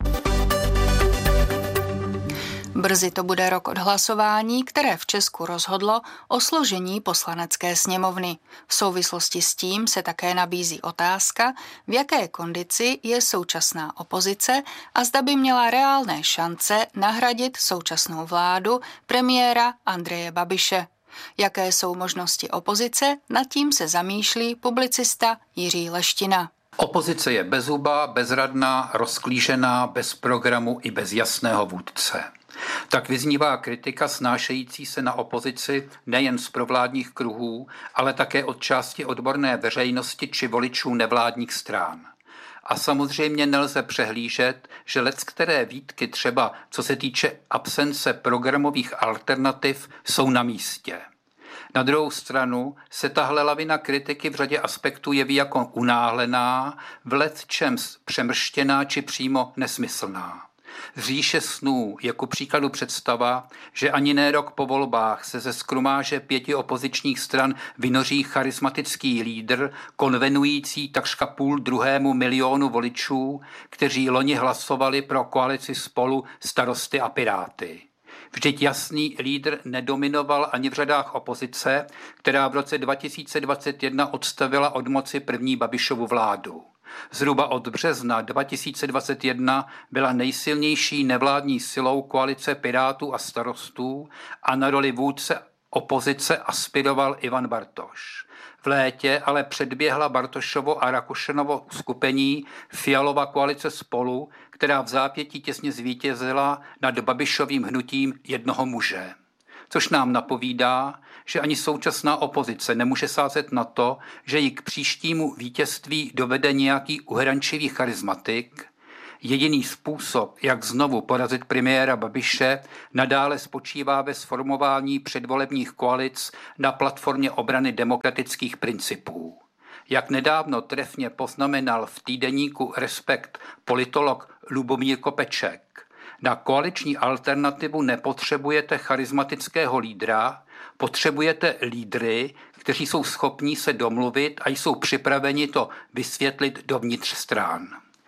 Brzy to bude rok od hlasování, které v Česku rozhodlo o složení poslanecké sněmovny. V souvislosti s tím se také nabízí otázka, v jaké kondici je současná opozice a zda by měla reálné šance nahradit současnou vládu premiéra Andreje Babiše. Jaké jsou možnosti opozice, nad tím se zamýšlí publicista Jiří Leština. Opozice je bezhuba, bezradná, rozklížená, bez programu i bez jasného vůdce. Tak vyznívá kritika snášející se na opozici nejen z provládních kruhů, ale také od části odborné veřejnosti či voličů nevládních stran. A samozřejmě nelze přehlížet, že leckteré výtky třeba co se týče absence programových alternativ jsou na místě. Na druhou stranu se tahle lavina kritiky v řadě aspektů jeví jako unáhlená, v lecčems přemrštěná či přímo nesmyslná. Z říše snů je ku příkladu představa, že ani ne rok po volbách se ze skrumáže pěti opozičních stran vynoří charismatický lídr, konvenující takřka půl druhému milionu voličů, kteří loni hlasovali pro koalici Spolu, Starosty a Piráty. Vždyť jasný lídr nedominoval ani v řadách opozice, která v roce dva tisíce dvacet jedna odstavila od moci první Babišovu vládu. Zhruba od března dva tisíce dvacet jedna byla nejsilnější nevládní silou koalice Pirátů a Starostů a na roli vůdce opozice aspiroval Ivan Bartoš. V létě ale předběhla Bartošovo a Rakušanovo uskupení Fialova koalice Spolu, která v zápětí těsně zvítězila nad Babišovým hnutím jednoho muže. Což nám napovídá, že ani současná opozice nemůže sázet na to, že ji k příštímu vítězství dovede nějaký uhrančivý charismatik. Jediný způsob, jak znovu porazit premiéra Babiše, nadále spočívá ve sformování předvolebních koalic na platformě obrany demokratických principů. Jak nedávno trefně poznamenal v týdeníku Respekt politolog Lubomír Kopeček, na koaliční alternativu nepotřebujete charismatického lídra, potřebujete lídry, kteří jsou schopní se domluvit a jsou připraveni to vysvětlit dovnitř stran.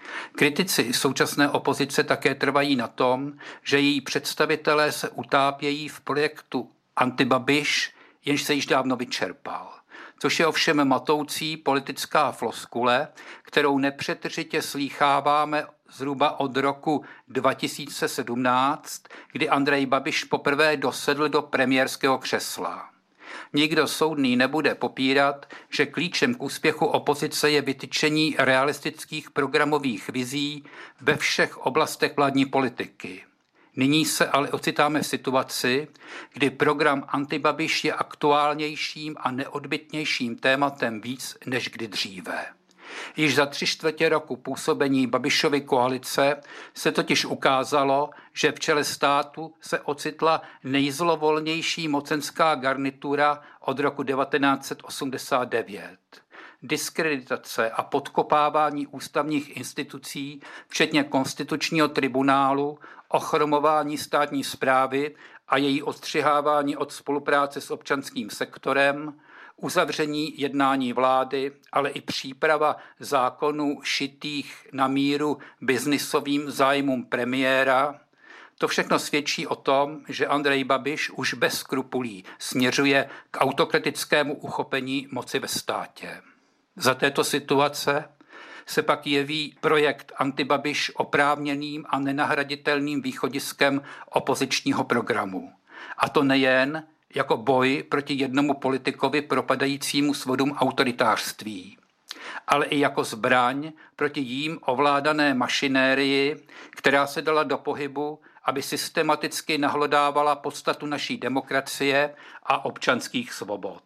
Kritici současné opozice také trvají na tom, že její představitelé se utápějí v projektu Antibabiš, jenž se již dávno vyčerpal. Což je ovšem matoucí politická floskule, kterou nepřetržitě slýcháváme zhruba od roku dva tisíce sedmnáct, kdy Andrej Babiš poprvé dosedl do premiérského křesla. Nikdo soudný nebude popírat, že klíčem k úspěchu opozice je vytyčení realistických programových vizí ve všech oblastech vládní politiky. Nyní se ale ocitáme v situaci, kdy program Antibabiš je aktuálnějším a neodbytnějším tématem víc než kdy dříve. Již za tři čtvrtě roku působení Babišovy koalice se totiž ukázalo, že v čele státu se ocitla nejzlovolnější mocenská garnitura od roku devatenáct set osmdesát devět. Diskreditace a podkopávání ústavních institucí, včetně konstitučního tribunálu, ochromování státní správy a její odstřihávání od spolupráce s občanským sektorem, uzavření jednání vlády, ale i příprava zákonů šitých na míru biznisovým zájmům premiéra. To všechno svědčí o tom, že Andrej Babiš už bez skrupulí směřuje k autokratickému uchopení moci ve státě. Za této situace se pak jeví projekt Antibabiš oprávněným a nenahraditelným východiskem opozičního programu. A to nejen jako boj proti jednomu politikovi propadajícímu svodům autoritářství, ale i jako zbraň proti jím ovládané mašinérii, která se dala do pohybu, aby systematicky nahlodávala podstatu naší demokracie a občanských svobod.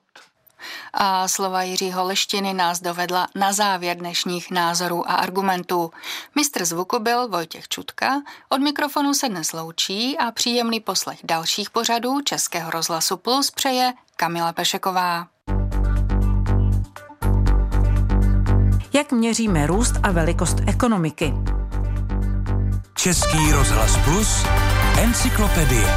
A slova Jiřího Leštiny nás dovedla na závěr dnešních názorů a argumentů. Mistr zvuku byl Vojtěch Čutka, od mikrofonu se dnes loučí a příjemný poslech dalších pořadů Českého rozhlasu Plus přeje Kamila Pešeková. Jak měříme růst a velikost ekonomiky? Český rozhlas Plus, encyklopedie.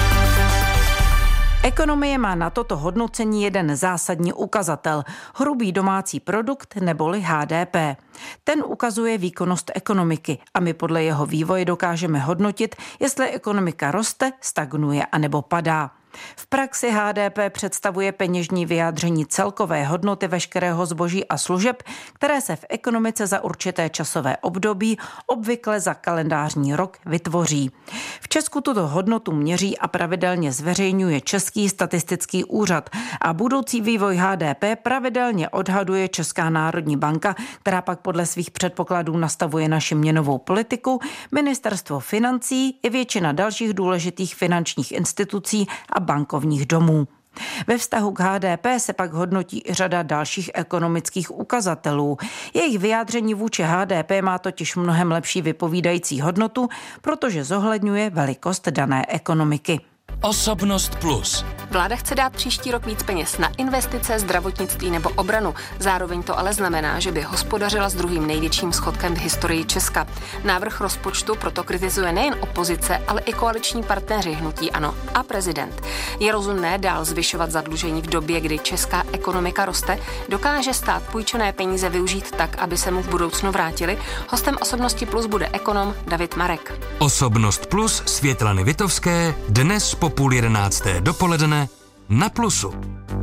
Ekonomie má na toto hodnocení jeden zásadní ukazatel – hrubý domácí produkt neboli H D P. Ten ukazuje výkonnost ekonomiky a my podle jeho vývoje dokážeme hodnotit, jestli ekonomika roste, stagnuje anebo padá. V praxi H D P představuje peněžní vyjádření celkové hodnoty veškerého zboží a služeb, které se v ekonomice za určité časové období, obvykle za kalendářní rok, vytvoří. V Česku tuto hodnotu měří a pravidelně zveřejňuje Český statistický úřad a budoucí vývoj H D P pravidelně odhaduje Česká národní banka, která pak podle svých předpokladů nastavuje naši měnovou politiku, Ministerstvo financí i většina dalších důležitých finančních institucí a bankovních domů. Ve vztahu k H D P se pak hodnotí i řada dalších ekonomických ukazatelů. Jejich vyjádření vůči H D P má totiž mnohem lepší vypovídající hodnotu, protože zohledňuje velikost dané ekonomiky. Osobnost plus. Vláda chce dát příští rok víc peněz na investice, zdravotnictví nebo obranu. Zároveň to ale znamená, že by hospodařila s druhým největším schodkem v historii Česka. Návrh rozpočtu proto kritizuje nejen opozice, ale i koaliční partneři hnutí ANO a prezident. Je rozumné dál zvyšovat zadlužení v době, kdy česká ekonomika roste? Dokáže stát půjčené peníze využít tak, aby se mu v budoucnu vrátili? Hostem Osobnosti plus bude ekonom David Marek. Osobnost plus Světlany Vitovské dnes po půl jedenácté dopoledne na Plusu.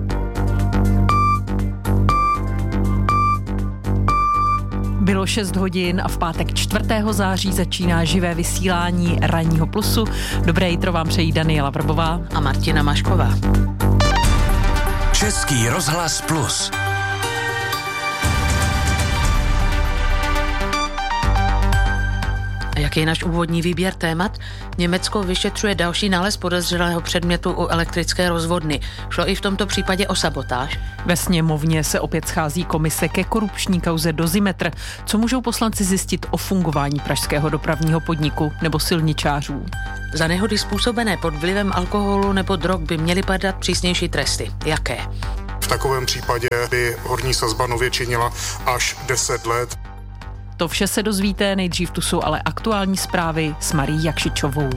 Bylo šest hodin a v pátek čtvrtého září začíná živé vysílání ranního Plusu. Dobré jitro vám přejí Daniela Vrbová a Martina Mašková. Český rozhlas Plus. Jaký je náš úvodní výběr témat? Německo vyšetřuje další nález podezřelého předmětu u elektrické rozvodny. Šlo i v tomto případě o sabotáž. Ve sněmovně se opět schází komise ke korupční kauze Dozimetr. Co můžou poslanci zjistit o fungování pražského dopravního podniku nebo silničářů? Za nehody způsobené pod vlivem alkoholu nebo drog by měly padat přísnější tresty. Jaké? V takovém případě by horní sazba nově činila až deset let. To vše se dozvíte, nejdřív tu jsou ale aktuální zprávy s Marií Jakšičovou.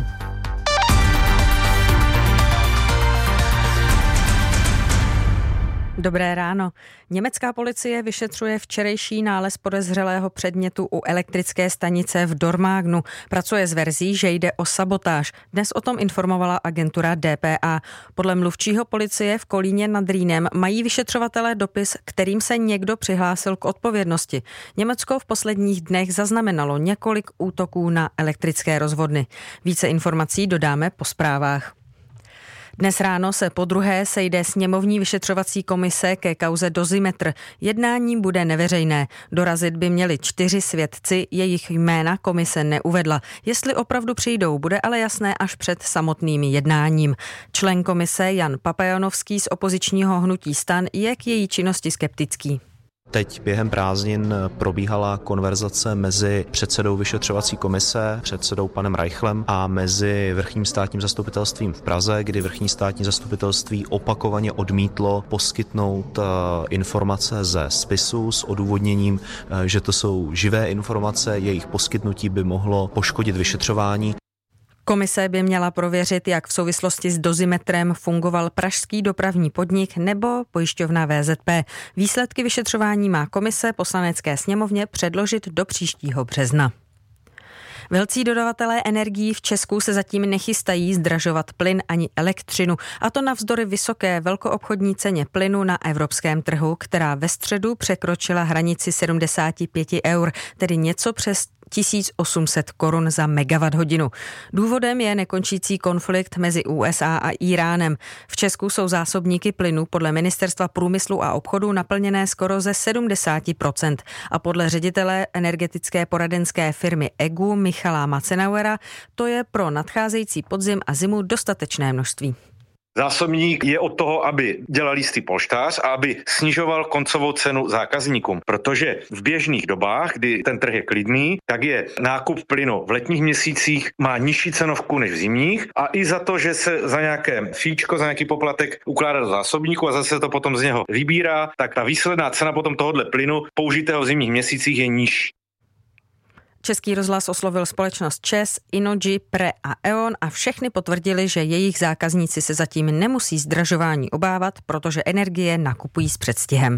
Dobré ráno. Německá policie vyšetřuje včerejší nález podezřelého předmětu u elektrické stanice v Dormagnu. Pracuje s verzí, že jde o sabotáž. Dnes o tom informovala agentura D P A. Podle mluvčího policie v Kolíně nad Rýnem mají vyšetřovatelé dopis, kterým se někdo přihlásil k odpovědnosti. Německo v posledních dnech zaznamenalo několik útoků na elektrické rozvodny. Více informací dodáme po zprávách. Dnes ráno se podruhé sejde sněmovní vyšetřovací komise ke kauze Dozimetr. Jednání bude neveřejné. Dorazit by měli čtyři svědci, jejich jména komise neuvedla. Jestli opravdu přijdou, bude ale jasné až před samotným jednáním. Člen komise Jan Papajonovský z opozičního hnutí STAN je k její činnosti skeptický. Teď během prázdnin probíhala konverzace mezi předsedou vyšetřovací komise, předsedou panem Reichlem a mezi vrchním státním zastupitelstvím v Praze, kdy vrchní státní zastupitelství opakovaně odmítlo poskytnout informace ze spisu s odůvodněním, že to jsou živé informace, jejich poskytnutí by mohlo poškodit vyšetřování. Komise by měla prověřit, jak v souvislosti s Dozimetrem fungoval pražský dopravní podnik nebo pojišťovna V Z P. Výsledky vyšetřování má komise Poslanecké sněmovně předložit do příštího března. Velcí dodavatelé energií v Česku se zatím nechystají zdražovat plyn ani elektřinu, a to navzdory vysoké velkoobchodní ceně plynu na evropském trhu, která ve středu překročila hranici sedmdesát pět eur, tedy něco přes tisíc osm set korun za megawatt hodinu. Důvodem je nekončící konflikt mezi U S A a Íránem. V Česku jsou zásobníky plynu podle Ministerstva průmyslu a obchodu naplněné skoro ze sedmdesát procent a podle ředitele energetické poradenské firmy E G U Michala Macenauera to je pro nadcházející podzim a zimu dostatečné množství. Zásobník je od toho, aby dělal jistý polštář a aby snižoval koncovou cenu zákazníkům, protože v běžných dobách, kdy ten trh je klidný, tak je nákup plynu v letních měsících má nižší cenovku než v zimních a i za to, že se za nějaké fíčko, za nějaký poplatek ukládá do zásobníku a zase to potom z něho vybírá, tak ta výsledná cena potom tohohle plynu použitého v zimních měsících je nižší. Český rozhlas oslovil společnost ČEZ, Innogy, Pre a E O N a všechny potvrdili, že jejich zákazníci se zatím nemusí zdražování obávat, protože energie nakupují s předstihem.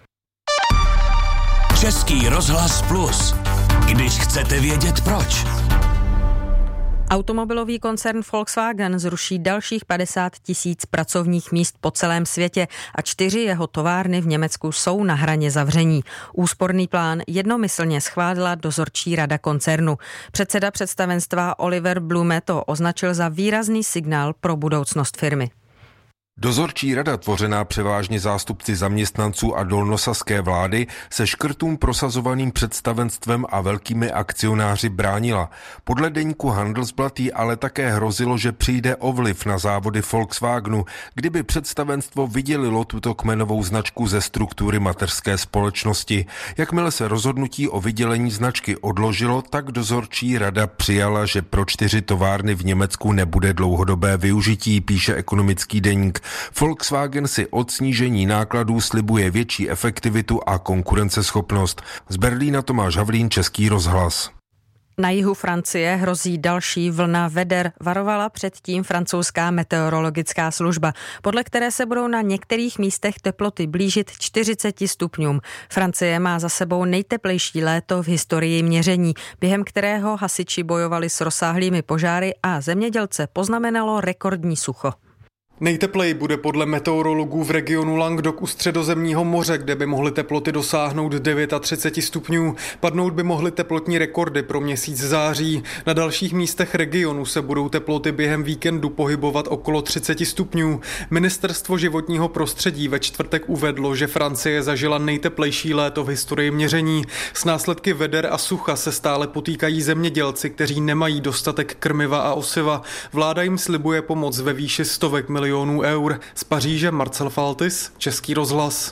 Český rozhlas Plus. Když chcete vědět proč. Automobilový koncern Volkswagen zruší dalších padesát tisíc pracovních míst po celém světě a čtyři jeho továrny v Německu jsou na hraně zavření. Úsporný plán jednomyslně schválila dozorčí rada koncernu. Předseda představenstva Oliver Blume to označil za výrazný signál pro budoucnost firmy. Dozorčí rada, tvořená převážně zástupci zaměstnanců a dolnosaské vlády, se škrtům prosazovaným představenstvem a velkými akcionáři bránila. Podle deníku Handelsblatt jí ale také hrozilo, že přijde o vliv na závody Volkswagenu, kdyby představenstvo vydělilo tuto kmenovou značku ze struktury mateřské společnosti. Jakmile se rozhodnutí o vydělení značky odložilo, tak dozorčí rada přijala, že pro čtyři továrny v Německu nebude dlouhodobé využití, píše ekonomický deník. Volkswagen si od snížení nákladů slibuje větší efektivitu a konkurenceschopnost. Z Berlína Tomáš Havlín, Český rozhlas. Na jihu Francie hrozí další vlna veder, varovala předtím francouzská meteorologická služba, podle které se budou na některých místech teploty blížit čtyřiceti stupňům. Francie má za sebou nejteplejší léto v historii měření, během kterého hasiči bojovali s rozsáhlými požáry a zemědělce poznamenalo rekordní sucho. Nejtepleji bude podle meteorologů v regionu Languedoc u Středozemního moře, kde by mohly teploty dosáhnout třicet devět stupňů. Padnout by mohly teplotní rekordy pro měsíc září. Na dalších místech regionu se budou teploty během víkendu pohybovat okolo třicet stupňů. Ministerstvo životního prostředí ve čtvrtek uvedlo, že Francie zažila nejteplejší léto v historii měření. S následky veder a sucha se stále potýkají zemědělci, kteří nemají dostatek krmiva a osiva. Vláda jim slibuje pomoc ve výši stovek milionů milionů eur. Z Paříže Marcel Faltis, Český rozhlas.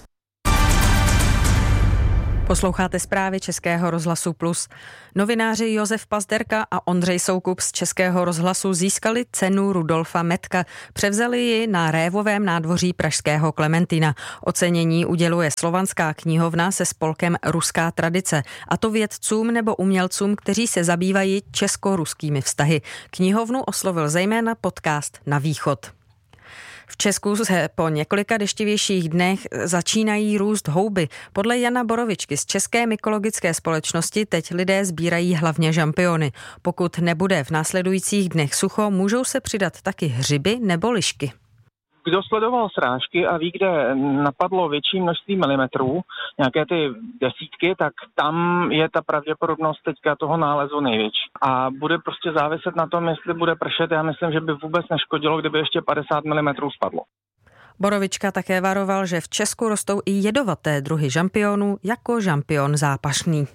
Posloucháte zprávy Českého rozhlasu Plus. Novináři Josef Pazderka a Ondřej Soukup z Českého rozhlasu získali cenu Rudolfa Metka. Převzali ji na Révovém nádvoří pražského Klementina. Ocenění uděluje Slovanská knihovna se spolkem Ruská tradice, a to vědcům nebo umělcům, kteří se zabývají česko-ruskými vztahy. Knihovnu oslovil zejména podcast Na východ. V Česku se po několika deštivějších dnech začínají růst houby. Podle Jana Borovičky z České mykologické společnosti teď lidé sbírají hlavně žampiony. Pokud nebude v následujících dnech sucho, můžou se přidat taky hřiby nebo lišky. Kdo sledoval srážky a ví, kde napadlo větší množství milimetrů, nějaké ty desítky, tak tam je ta pravděpodobnost teďka toho nálezu největší. A bude prostě záviset na tom, jestli bude pršet. Já myslím, že by vůbec neškodilo, kdyby ještě padesát milimetrů spadlo. Borovička také varoval, že v Česku rostou i jedovaté druhy žampionů, jako žampion zápašný.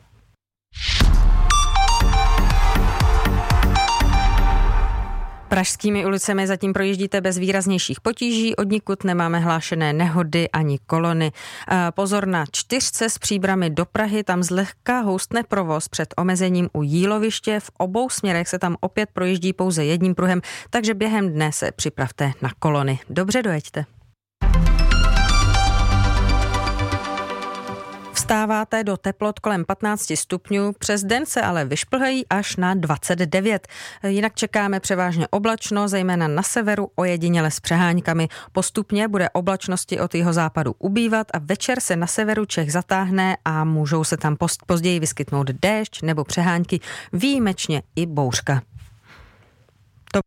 Pražskými ulicemi zatím projíždíte bez výraznějších potíží, odnikud nemáme hlášené nehody ani kolony. Pozor na čtyřce s Příbrami do Prahy, tam zlehka houstne provoz před omezením u Jíloviště. V obou směrech se tam opět projíždí pouze jedním pruhem, takže během dne se připravte na kolony. Dobře dojeďte. Vstáváte do teplot kolem patnáct stupňů, přes den se ale vyšplhají až na dvacet devět. Jinak čekáme převážně oblačno, zejména na severu, ojediněle s přeháňkami. Postupně bude oblačnosti od jihozápadu ubývat a večer se na severu Čech zatáhne a můžou se tam později vyskytnout déšť nebo přehánky, výjimečně i bouřka. To...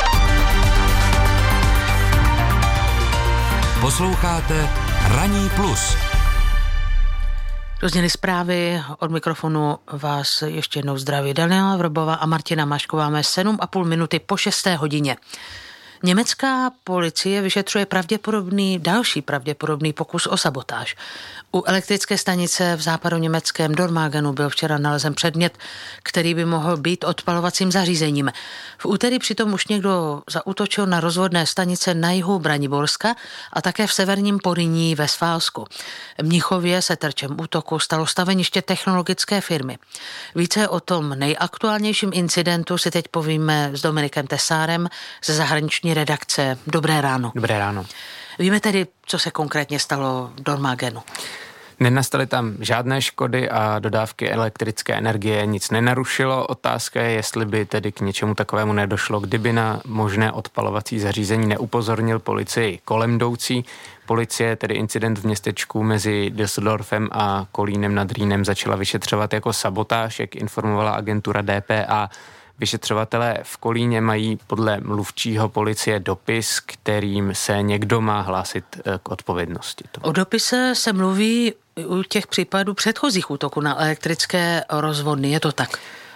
Posloucháte Ranní plus. Rozdělili zprávy, od mikrofonu vás ještě jednou zdraví Daniela Vrbová a Martina Mašková. Máme sedm a půl minuty po šesté hodině. Německá policie vyšetřuje pravděpodobný, další pravděpodobný pokus o sabotáž. U elektrické stanice v západoněmeckém Dormagenu byl včera nalezen předmět, který by mohl být odpalovacím zařízením. V úterý přitom už někdo zaútočil na rozvodné stanice na jihu Braniborska a také v severním Poryní ve Sválsku. V Mnichově se terčem útoku stalo staveniště technologické firmy. Více o tom nejaktuálnějším incidentu si teď povíme s Dominikem Tesárem ze zahraniční redakce. Dobré ráno. Dobré ráno. Víme tedy, co se konkrétně stalo v Dormagenu. Nenastaly tam žádné škody a dodávky elektrické energie nic nenarušilo. Otázka je, jestli by tedy k něčemu takovému nedošlo, kdyby na možné odpalovací zařízení neupozornil policii kolem jdoucí. Policie tedy incident v městečku mezi Düsseldorfem a Kolínem nad Rýnem začala vyšetřovat jako sabotáž, jak informovala agentura D P A. Vyšetřovatelé v Kolíně mají podle mluvčího policie dopis, kterým se někdo má hlásit k odpovědnosti. O dopise se mluví u těch případů předchozích útoků na elektrické rozvodny, je to tak?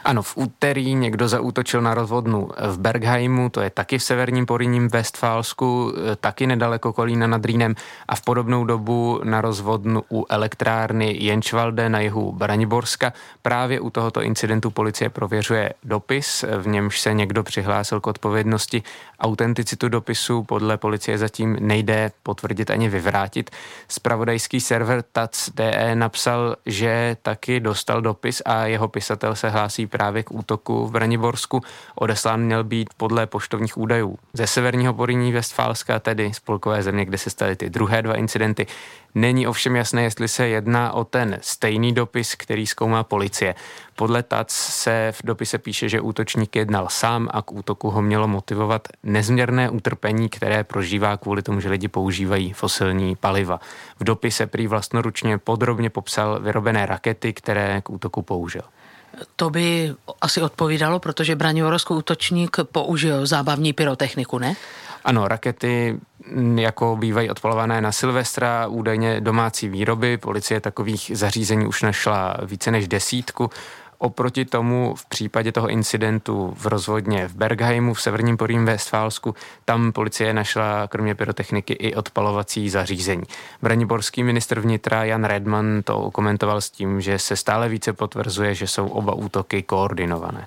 Ano, v úterý někdo zaútočil na rozvodnu v Bergheimu, to je taky v severním Porýním Westfálsku, taky nedaleko Kolína nad Rýnem, a v podobnou dobu na rozvodnu u elektrárny Jenčvalde na jihu Braniborska. Právě u tohoto incidentu policie prověřuje dopis, v němž se někdo přihlásil k odpovědnosti. Autenticitu dopisu podle policie zatím nejde potvrdit ani vyvrátit. Zpravodajský server T A C D E napsal, že taky dostal dopis a jeho pisatel se hlásí právě k útoku v Braniborsku. Odeslán měl být podle poštovních údajů ze severního Porýní Westfálska, tedy spolkové země, kde se staly ty druhé dva incidenty. Není ovšem jasné, jestli se jedná o ten stejný dopis, který zkoumá policie. Podle T A C se v dopise píše, že útočník jednal sám a k útoku ho mělo motivovat nezměrné utrpení, které prožívá kvůli tomu, že lidi používají fosilní paliva. V dopise prý vlastnoručně podrobně popsal vyrobené rakety, které k útoku použil. To by asi odpovídalo, protože braniborský útočník použil zábavní pyrotechniku, ne? Ano, rakety jako bývají odpalované na Silvestra, údajně domácí výroby. Policie takových zařízení už našla více než desítku. Oproti tomu v případě toho incidentu v rozvodně v Bergheimu v severním Porýním Westfálsku, tam policie našla kromě pyrotechniky i odpalovací zařízení. Braniborský ministr vnitra Jan Redman to komentoval s tím, že se stále více potvrzuje, že jsou oba útoky koordinované.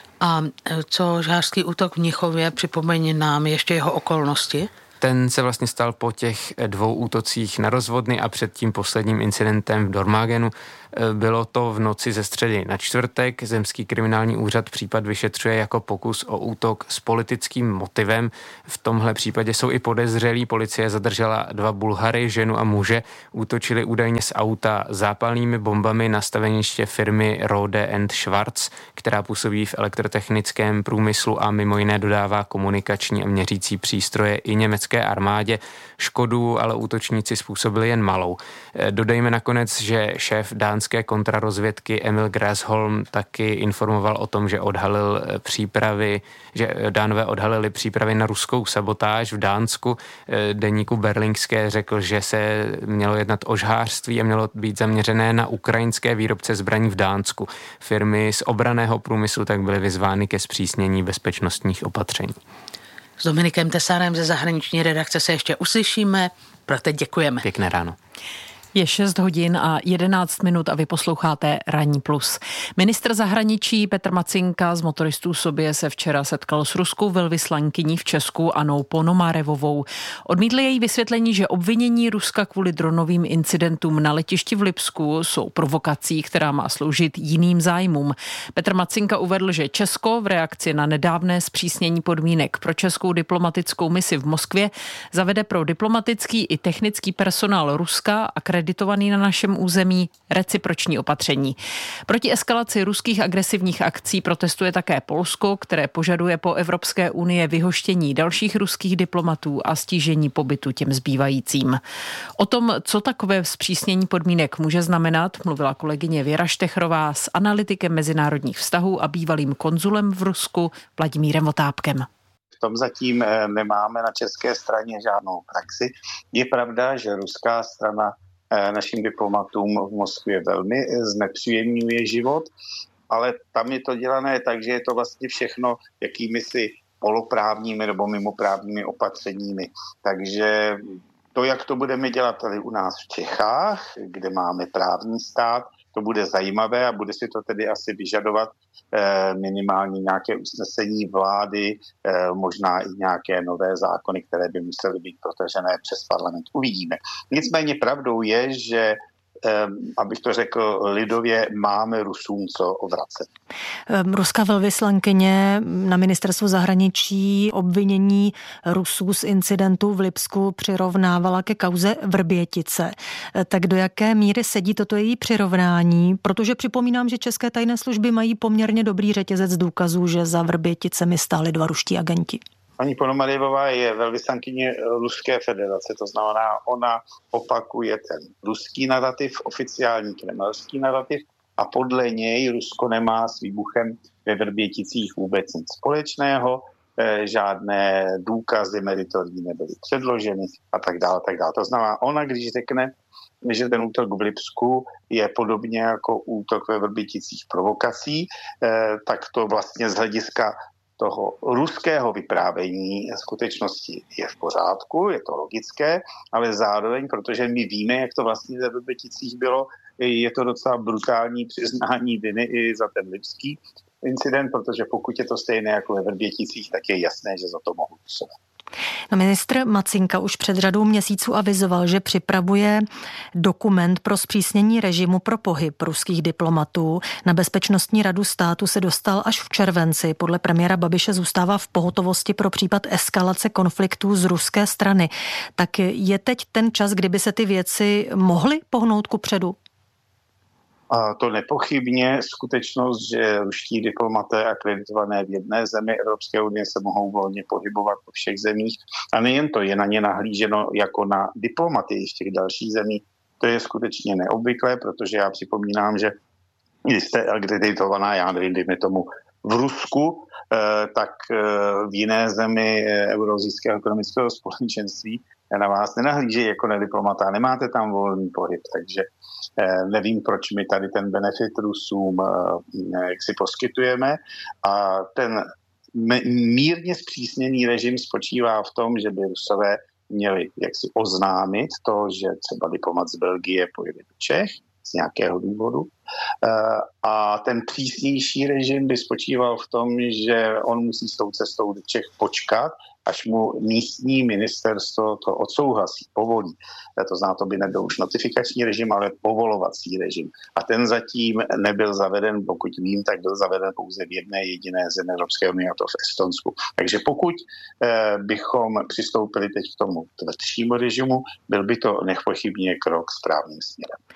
A co žhářský útok v Mnichově, připomeň nám ještě jeho okolnosti? Ten se vlastně stal po těch dvou útocích na rozvodny a před tím posledním incidentem v Dormagenu. Bylo to v noci ze středy na čtvrtek. Zemský kriminální úřad případ vyšetřuje jako pokus o útok s politickým motivem. V tomhle případě jsou i podezřelí. Policie zadržela dva Bulhary, ženu a muže. Útočili údajně z auta zápalnými bombami na staveniště firmy Rode and Schwarz, která působí v elektrotechnickém průmyslu a mimo jiné dodává komunikační a měřící přístroje i německé armádě. Škodu ale útočníci způsobili jen malou. Dodejme nakonec, že šéf dánské kontrarozvědky Emil Grasholm taky informoval o tom, že odhalil přípravy, že Dánové odhalili přípravy na ruskou sabotáž v Dánsku. Deníku Berlingské řekl, že se mělo jednat o žhářství a mělo být zaměřené na ukrajinské výrobce zbraní v Dánsku. Firmy z obranného průmyslu tak byly vyzvány ke zpřísnění bezpečnostních opatření. S Dominikem Tesárem ze zahraniční redakce se ještě uslyšíme. Pro teď děkujeme. Pěkné ráno. Je šest hodin a jedenáct minut a vy posloucháte Ranní plus. Ministr zahraničí Petr Macinka z Motoristů sobě se včera setkal s ruskou velvyslankyní v Česku Annou Ponomarevovou. Odmítli její vysvětlení, že obvinění Ruska kvůli dronovým incidentům na letišti v Lipsku jsou provokací, která má sloužit jiným zájmům. Petr Macinka uvedl, že Česko v reakci na nedávné zpřísnění podmínek pro českou diplomatickou misi v Moskvě zavede pro diplomatický i technický personál Ruska a akreditovaný na našem území reciproční opatření. Proti eskalaci ruských agresivních akcí protestuje také Polsko, které požaduje po Evropské unie vyhoštění dalších ruských diplomatů a stížení pobytu těm zbývajícím. O tom, co takové zpřísnění podmínek může znamenat, mluvila kolegyně Věra Štechrová s analytikem mezinárodních vztahů a bývalým konzulem v Rusku Vladimírem Votápkem. V tom zatím nemáme na české straně žádnou praxi. Je pravda, že ruská strana našim diplomatům v Moskvě velmi znepříjemňuje život, ale tam je to dělané tak, že je to vlastně všechno jakými si poloprávními nebo mimoprávními opatřeními. Takže to, jak to budeme dělat tady u nás v Čechách, kde máme právní stát, to bude zajímavé a bude si to tedy asi vyžadovat eh, minimálně nějaké usnesení vlády, eh, možná i nějaké nové zákony, které by musely být protažené přes parlament. Uvidíme. Nicméně pravdou je, že abych to řekl lidově, máme Rusům co ovracet. Ruská velvyslankyně na ministerstvu zahraničí obvinění Rusů z incidentu v Lipsku přirovnávala ke kauze Vrbětice. Tak do jaké míry sedí toto její přirovnání? Protože připomínám, že české tajné služby mají poměrně dobrý řetězec důkazů, že za Vrběticemi stáli dva ruští agenti. Paní Ponomarevová je velvyslankyně Ruské federace, to znamená, ona opakuje ten ruský narativ, oficiální kremelský narativ a podle něj Rusko nemá s výbuchem ve Vrběticích vůbec nic společného. žádné důkazy meritorní nebyly předloženy a tak dále, tak dále. To znamená, ona, když řekne, že ten útok v Lipsku je podobně jako útok ve Vrběticích provokací, tak to vlastně z hlediska toho ruského vyprávění skutečnosti je v pořádku, je to logické, ale zároveň, protože my víme, jak to vlastně ve Vrběticích bylo, je to docela brutální přiznání viny i za ten lipský incident, protože pokud je to stejné jako ve Vrběticích, tak je jasné, že za to mohou Rusové. No, ministr Macinka už před řadou měsíců avizoval, že připravuje dokument pro zpřísnění režimu pro pohyb ruských diplomatů. Na Bezpečnostní radu státu se dostal až v červenci. Podle premiéra Babiše zůstává v pohotovosti pro případ eskalace konfliktů z ruské strany. Tak je teď ten čas, kdyby se ty věci mohly pohnout kupředu? A to nepochybně skutečnost, že ruští diplomaté akreditované v jedné zemi Evropské unie se mohou volně pohybovat po všech zemích. A nejen to, je na ně nahlíženo jako na diplomaty z těch dalších zemí. To je skutečně neobvyklé, protože já připomínám, že když jste akreditovaná, já nevím, dejme tomu v Rusku, tak v jiné zemi Eurozijského ekonomického společenství na vás nenahlíží jako na diplomata. Nemáte tam volný pohyb, takže nevím, proč my tady ten benefit Rusům jak si poskytujeme. A ten mírně zpřísněný režim spočívá v tom, že by Rusové měli jaksi oznámit to, že třeba diplomat z Belgie pojede do Čech z nějakého důvodu. A ten přísnější režim by spočíval v tom, že on musí s tou cestou do Čech počkat, až mu místní ministerstvo to odsouhlasí, povolí. To znamená, to by nebyl už notifikační režim, ale povolovací režim. A ten zatím nebyl zaveden, pokud vím, tak byl zaveden pouze v jedné jediné zemi Evropské unie, a to v Estonsku. Takže pokud eh, bychom přistoupili teď k tomu tvrdšímu režimu, byl by to nepochybně krok správným směrem.